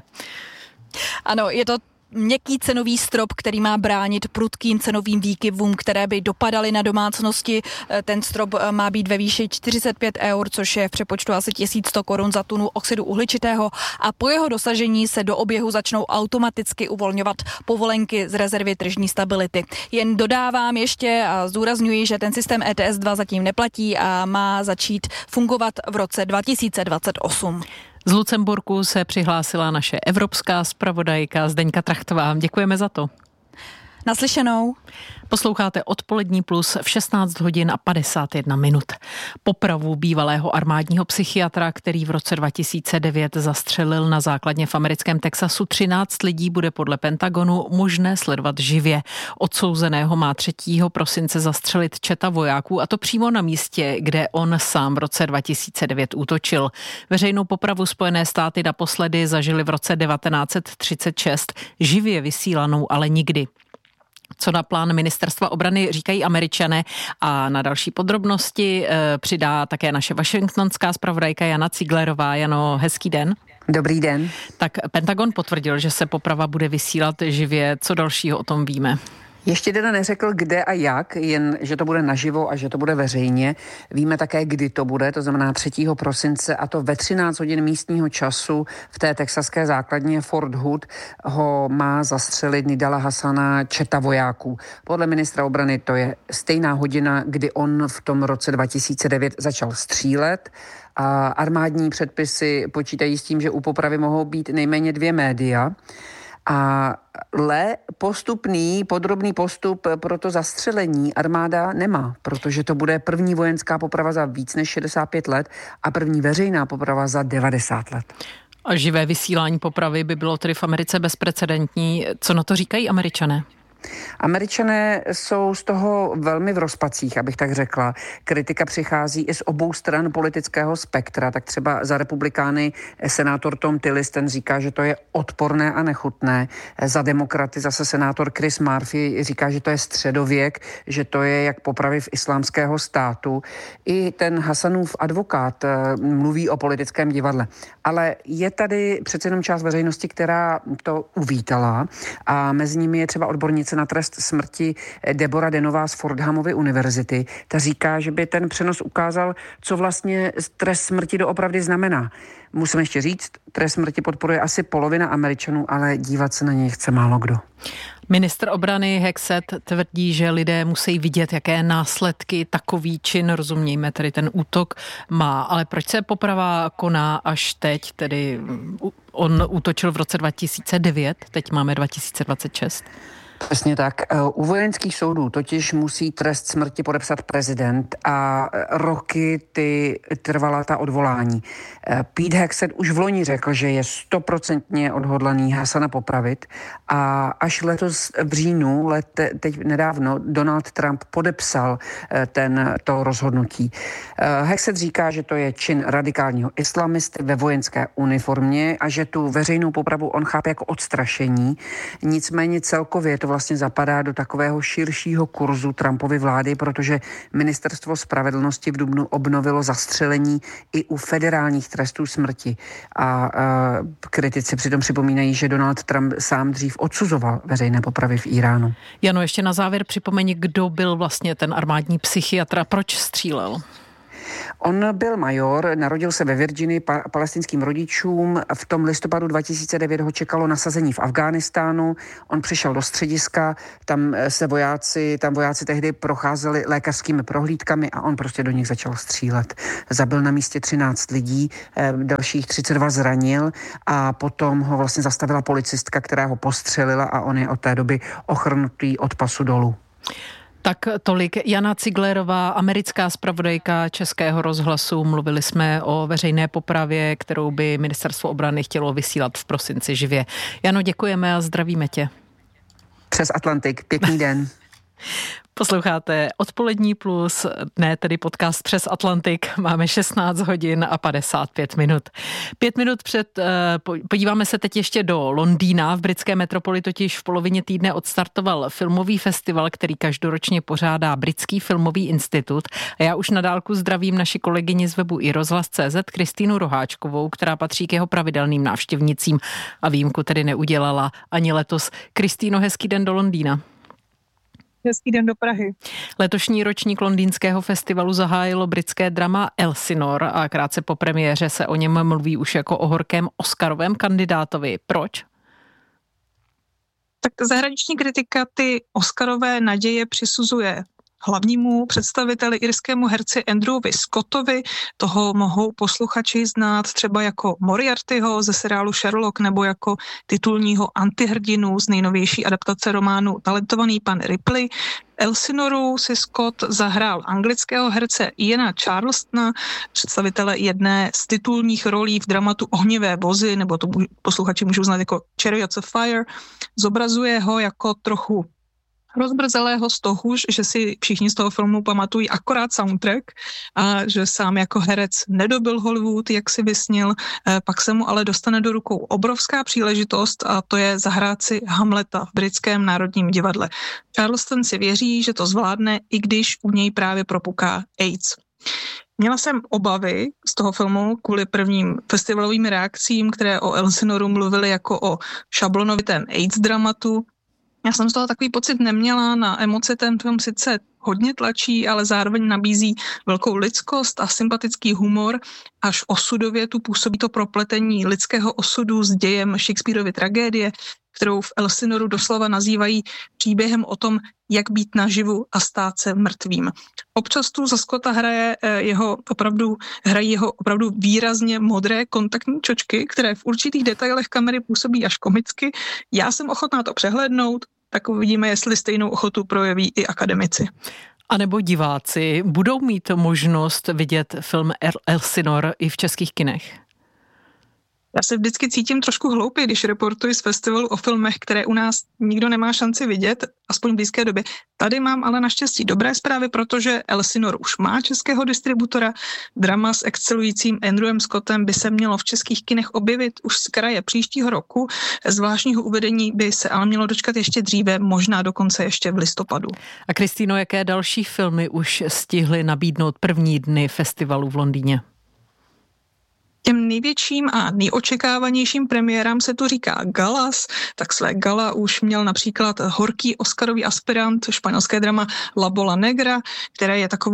Ano, je to měkký cenový strop, který má bránit prudkým cenovým výkyvům, které by dopadaly na domácnosti. Ten strop má být ve výši 45 eur, což je v přepočtu asi 1100 korun za tunu oxidu uhličitého a po jeho dosažení se do oběhu začnou automaticky uvolňovat povolenky z rezervy tržní stability. Jen dodávám ještě a zdůrazňuji, že ten systém ETS 2 zatím neplatí a má začít fungovat v roce 2028. Z Lucemburku se přihlásila naše evropská zpravodajka Zdeňka Trachtová. Děkujeme za to. Naslyšenou. Posloucháte Odpolední plus v 16 hodin a 51 minut. Popravu bývalého armádního psychiatra, který v roce 2009 zastřelil na základně v americkém Texasu 13 lidí, bude podle Pentagonu možné sledovat živě. Odsouzeného má 3. prosince zastřelit četa vojáků, a to přímo na místě, kde on sám v roce 2009 útočil. Veřejnou popravu Spojené státy naposledy zažili v roce 1936, živě vysílanou ale nikdy. Co na plán ministerstva obrany říkají Američané a na další podrobnosti přidá také naše washingtonská zpravodajka Jana Ciglerová. Jano, hezký den. Dobrý den. Tak Pentagon potvrdil, že se poprava bude vysílat živě. Co dalšího o tom víme? Ještě teda neřekl, kde a jak, jen že to bude naživo a že to bude veřejně. Víme také, kdy to bude, to znamená 3. prosince, a to ve 13 hodin místního času v té texaské základně Fort Hood ho má zastřelit Nidala Hassana, četa vojáků. Podle ministra obrany to je stejná hodina, kdy on v tom roce 2009 začal střílet. A armádní předpisy počítají s tím, že u popravy mohou být nejméně 2 média. Ale podrobný postup pro to zastřelení armáda nemá, protože to bude první vojenská poprava za víc než 65 let a první veřejná poprava za 90 let. A živé vysílání popravy by bylo tedy v Americe bezprecedentní. Co na to říkají Američané? Američané jsou z toho velmi v rozpacích, abych tak řekla. Kritika přichází i z obou stran politického spektra, tak třeba za republikány senátor Tom Tillis, ten říká, že to je odporné a nechutné. Za demokraty zase senátor Chris Murphy říká, že to je středověk, že to je jak popravy v islámského státu. I ten Hassanův advokát mluví o politickém divadle. Ale je tady přece jenom část veřejnosti, která to uvítala, a mezi nimi je třeba odbornice na trest smrti Deborah Denová z Fordhamovy univerzity. Ta říká, že by ten přenos ukázal, co vlastně trest smrti doopravdy znamená. Musím ještě říct, trest smrti podporuje asi polovina Američanů, ale dívat se na něj chce málo kdo. Ministr obrany Hexet tvrdí, že lidé musí vidět, jaké následky takový čin, rozumějme tedy ten útok, má. Ale proč se poprava koná až teď? Tedy on útočil v roce 2009, teď máme 2026. Přesně tak. U vojenských soudů totiž musí trest smrti podepsat prezident a roky trvala ta odvolání. Pete Hegseth už v loni řekl, že je 100% odhodlaný Hasana popravit a až letos v říjnu, teď nedávno, Donald Trump podepsal to rozhodnutí. Hegseth říká, že to je čin radikálního islamisty ve vojenské uniformě a že tu veřejnou popravu on chápe jako odstrašení. Nicméně celkově to vlastně zapadá do takového širšího kurzu Trumpovy vlády, protože ministerstvo spravedlnosti v dubnu obnovilo zastřelení i u federálních trestů smrti. A kritici přitom připomínají, že Donald Trump sám dřív odsuzoval veřejné popravy v Iránu. Jano, ještě na závěr připomeň, kdo byl vlastně ten armádní psychiatr a proč střílel? On byl major, narodil se ve Virginii palestinským rodičům. V tom listopadu 2009 ho čekalo nasazení v Afghánistánu. On přišel do střediska, tam vojáci tehdy procházeli lékařskými prohlídkami a on prostě do nich začal střílet. Zabil na místě 13 lidí, dalších 32 zranil a potom ho vlastně zastavila policistka, která ho postřelila a on je od té doby ochrnutý od pasu dolů. Tak tolik Jana Ciglerová, americká zpravodajka Českého rozhlasu. Mluvili jsme o veřejné popravě, kterou by Ministerstvo obrany chtělo vysílat v prosinci živě. Jano, děkujeme a zdravíme tě. Přes Atlantik. Pěkný den. Posloucháte Odpolední plus, ne tedy podcast Přes Atlantik. Máme 16 hodin a 55 minut. 5 minut před, podíváme se teď ještě do Londýna. V britské metropoli totiž v polovině týdne odstartoval filmový festival, který každoročně pořádá Britský filmový institut. A já už na dálku zdravím naši kolegyni z webu iRozhlas.cz Kristýnu Roháčkovou, která patří k jeho pravidelným návštěvnicím a výjimku tedy neudělala ani letos. Kristýno, hezký den do Londýna. Hezký den do Prahy. Letošní ročník londýnského festivalu zahájilo britské drama Elsinore a krátce po premiéře se o něm mluví už jako o horkém oscarovém kandidátovi. Proč? Tak zahraniční kritika ty oscarové naděje přisuzuje hlavnímu představiteli irskému herci Andrewovi Scottovi. Toho mohou posluchači znát třeba jako Moriartyho ze seriálu Sherlock nebo jako titulního antihrdinu z nejnovější adaptace románu Talentovaný pan Ripley. Elsinoru si Scott zahrál anglického herce Iana Charlestona, představitele jedné z titulních rolí v dramatu Ohnivé vozy, nebo to posluchači můžou znát jako Chariots of Fire. Zobrazuje ho jako trochu rozbrzelého z toho, že si všichni z toho filmu pamatují akorát soundtrack a že sám jako herec nedobil Hollywood, jak si vysnil, pak se mu ale dostane do rukou obrovská příležitost a to je zahrát si Hamleta v britském národním divadle. Charleston si věří, že to zvládne, i když u něj právě propuká AIDS. Měla jsem obavy z toho filmu kvůli prvním festivalovým reakcím, které o Elsinoru mluvily jako o šablonovitém AIDS dramatu. Já jsem z toho takový pocit neměla, na emoce ten film sice hodně tlačí, ale zároveň nabízí velkou lidskost a sympatický humor, až osudově tu působí to propletení lidského osudu s dějem Shakespearovy tragédie, kterou v Elsinoru doslova nazývají příběhem o tom, jak být naživu a stát se mrtvým. Občas tu za Scotta hrají jeho opravdu výrazně modré kontaktní čočky, které v určitých detailech kamery působí až komicky. Já jsem ochotná to přehlédnout, tak uvidíme, jestli stejnou ochotu projeví i akademici. A nebo diváci budou mít možnost vidět film Elsinore i v českých kinech? Já se vždycky cítím trošku hloupě, když reportuji z festivalu o filmech, které u nás nikdo nemá šanci vidět, aspoň v blízké době. Tady mám ale naštěstí dobré zprávy, protože Elsinore už má českého distributora. Drama s excelujícím Andrewem Scottem by se mělo v českých kinech objevit už z kraje příštího roku. Zvláštního uvedení by se ale mělo dočkat ještě dříve, možná dokonce ještě v listopadu. A Kristýno, jaké další filmy už stihly nabídnout první dny festivalu v Londýně? Těm největším a nejočekávanějším premiérám se tu říká galas, tak své gala už měl například horký oscarový aspirant, španělské drama La Bola Negra, které je takovou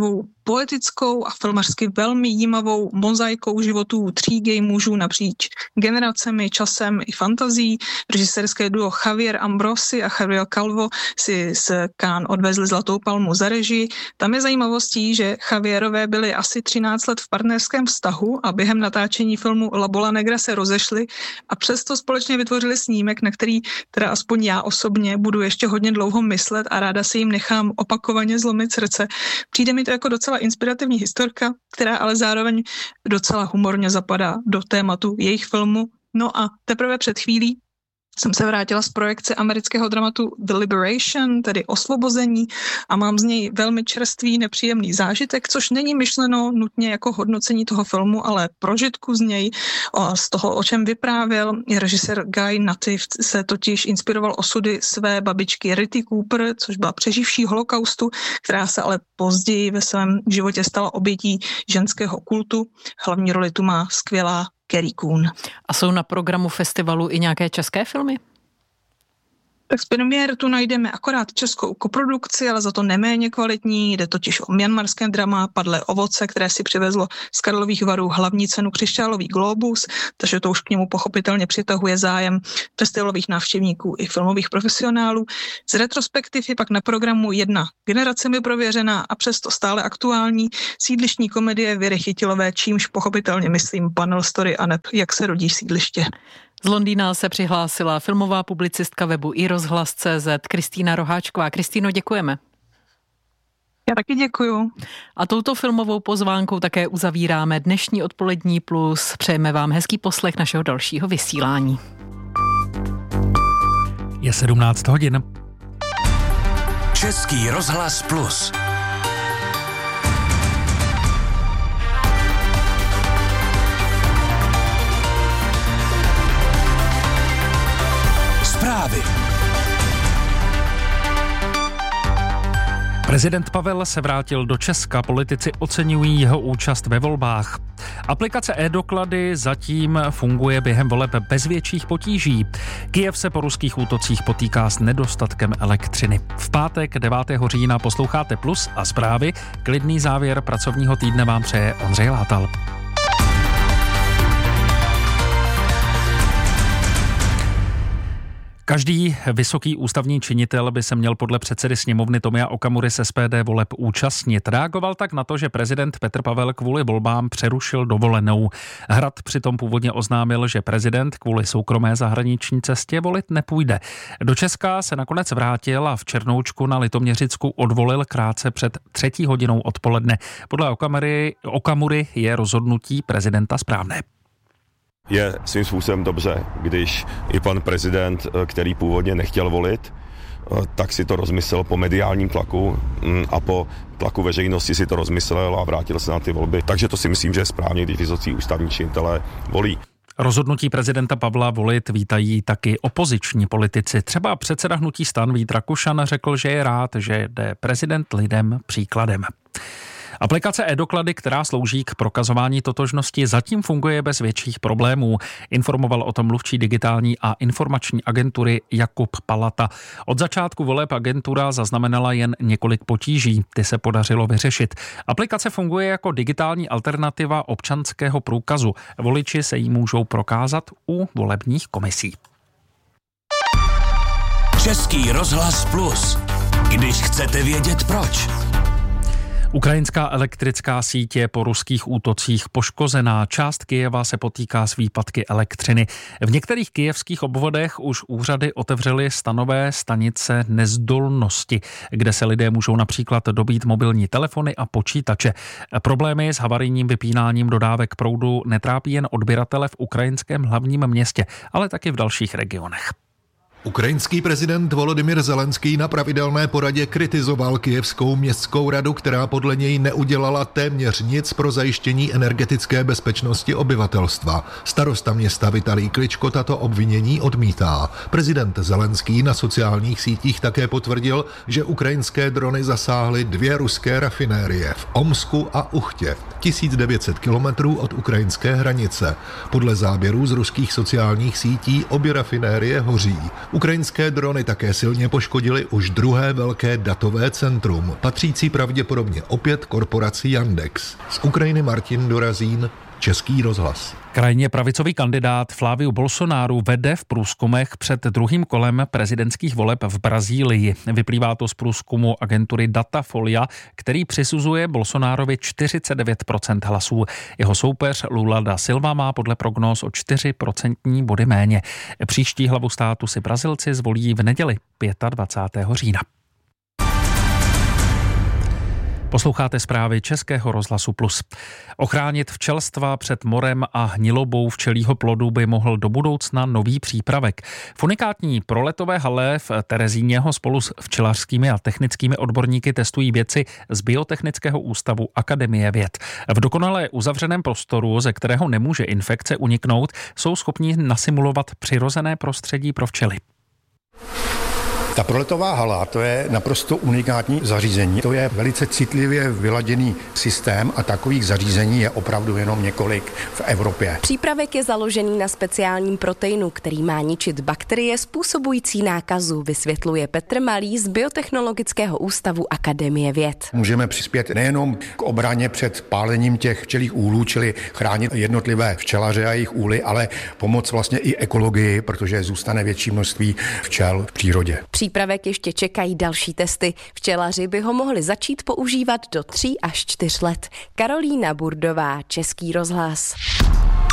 poetickou a filmařsky velmi jímavou mozaikou životů 3 gay mužů napříč generacemi, časem i fantazí. Režisérské duo Javier Ambrosi a Javier Calvo si z Cannes odvezli Zlatou palmu za režii. Tam je zajímavostí, že Javierové byli asi 13 let v partnerském vztahu a během natáčení filmu La Bola Negra se rozešli a přesto společně vytvořili snímek, na který teda aspoň já osobně budu ještě hodně dlouho myslet a ráda si jim nechám opakovaně zlomit srdce. Přijde mi to jako docela inspirativní historka, která ale zároveň docela humorně zapadá do tématu jejich filmu. No a teprve před chvílí jsem se vrátila z projekce amerického dramatu The Liberation, tedy Osvobození, a mám z něj velmi čerstvý, nepříjemný zážitek, což není myšleno nutně jako hodnocení toho filmu, ale prožitku z něj, z toho, o čem vyprávěl. Režisér Guy Nativ se totiž inspiroval osudy své babičky Ritty Cooper, což byla přeživší holokaustu, která se ale později ve svém životě stala obětí ženského kultu. Hlavní roli tu má skvělá Carrie Coon. A jsou na programu festivalu i nějaké české filmy? Tak z premiér tu najdeme akorát českou koprodukci, ale za to neméně kvalitní. Jde totiž o myanmarské drama Padlé ovoce, které si přivezlo z Karlových Varů hlavní cenu Křišťálový glóbus, takže to už k němu pochopitelně přitahuje zájem festivalových návštěvníků i filmových profesionálů. Z retrospektiv je pak na programu jedna generacemi prověřená a přesto stále aktuální sídlištní komedie Věry Chytilové, čímž pochopitelně myslím Panel Story a neb Jak se rodí sídliště. Z Londýna se přihlásila filmová publicistka webu iRozhlas.cz Kristýna Roháčková. Kristýno, děkujeme. Já taky děkuju. A touto filmovou pozvánkou také uzavíráme dnešní Odpolední plus. Přejeme vám hezký poslech našeho dalšího vysílání. Je 17 hodin. Český rozhlas plus. Zprávy. Prezident Pavel se vrátil do Česka, politici oceňují jeho účast ve volbách. Aplikace e-doklady zatím funguje během voleb bez větších potíží. Kyjev se po ruských útocích potýká s nedostatkem elektřiny. V pátek 9. října posloucháte Plus a zprávy. Klidný závěr pracovního týdne vám přeje Ondřej Látal. Každý vysoký ústavní činitel by se měl podle předsedy sněmovny Tomia Okamury z SPD voleb účastnit. Reagoval tak na to, že prezident Petr Pavel kvůli volbám přerušil dovolenou. Hrad přitom původně oznámil, že prezident kvůli soukromé zahraniční cestě volit nepůjde. Do Česka se nakonec vrátil a v Černoučku na Litoměřicku odvolil krátce před 3. hodinou odpoledne. Podle Okamury je rozhodnutí prezidenta správné. Je svým způsobem dobře, když i pan prezident, který původně nechtěl volit, tak si to rozmyslel po mediálním tlaku a po tlaku veřejnosti si to rozmyslel a vrátil se na ty volby. Takže to si myslím, že je správně, když vysocí ústavní činitelé volí. Rozhodnutí prezidenta Pavla volit vítají taky opoziční politici. Třeba předseda hnutí STAN Vít Rakušan řekl, že je rád, že jde prezident lidem příkladem. Aplikace e-doklady, která slouží k prokazování totožnosti, zatím funguje bez větších problémů. Informoval o tom mluvčí digitální a informační agentury Jakub Palata. Od začátku voleb agentura zaznamenala jen několik potíží. Ty se podařilo vyřešit. Aplikace funguje jako digitální alternativa občanského průkazu. Voliči se jí můžou prokázat u volebních komisí. Český rozhlas plus. Když chcete vědět proč. Ukrajinská elektrická síť je po ruských útocích poškozená. Část Kyjeva se potýká s výpadky elektřiny. V některých kyjevských obvodech už úřady otevřely stanové stanice nezdolnosti, kde se lidé můžou například dobít mobilní telefony a počítače. Problémy s havarijním vypínáním dodávek proudu netrápí jen odběratele v ukrajinském hlavním městě, ale taky v dalších regionech. Ukrajinský prezident Volodymyr Zelenský na pravidelné poradě kritizoval Kyjevskou městskou radu, která podle něj neudělala téměř nic pro zajištění energetické bezpečnosti obyvatelstva. Starosta města Vitalij Kličko tato obvinění odmítá. Prezident Zelenský na sociálních sítích také potvrdil, že ukrajinské drony zasáhly 2 ruské rafinérie v Omsku a Uchtě, 1900 kilometrů od ukrajinské hranice. Podle záběrů z ruských sociálních sítí obě rafinérie hoří. Ukrajinské drony také silně poškodily už druhé velké datové centrum, patřící pravděpodobně opět korporaci Yandex. Z Ukrajiny Martin Dorazín, Český rozhlas. Krajně pravicový kandidát Flávio Bolsonaro vede v průzkumech před druhým kolem prezidentských voleb v Brazílii. Vyplývá to z průzkumu agentury Datafolia, který přisuzuje Bolsonarovi 49% hlasů. Jeho soupeř Lula da Silva má podle prognóz o 4% body méně. Příští hlavu státu si Brazilci zvolí v neděli 25. října. Posloucháte zprávy Českého rozhlasu Plus. Ochránit včelstva před morem a hnilobou včelího plodu by mohl do budoucna nový přípravek. V unikátní proletové hale v Terezíně ho spolu s včelařskými a technickými odborníky testují vědci z Biotechnického ústavu Akademie věd. V dokonale uzavřeném prostoru, ze kterého nemůže infekce uniknout, jsou schopni nasimulovat přirozené prostředí pro včely. Ta proletová hala, to je naprosto unikátní zařízení. To je velice citlivě vyladěný systém a takových zařízení je opravdu jenom několik v Evropě. Přípravek je založený na speciálním proteinu, který má ničit bakterie způsobující nákazu, vysvětluje Petr Malý z Biotechnologického ústavu Akademie věd. Můžeme přispět nejenom k obraně před pálením těch včelích úlů, čili chránit jednotlivé včelaře a jejich úly, ale pomoct vlastně i ekologii, protože zůstane větší množství včel v přírodě. Přípravek ještě čekají další testy. Včelaři by ho mohli začít používat do 3 až 4 let. Karolína Burdová, Český rozhlas.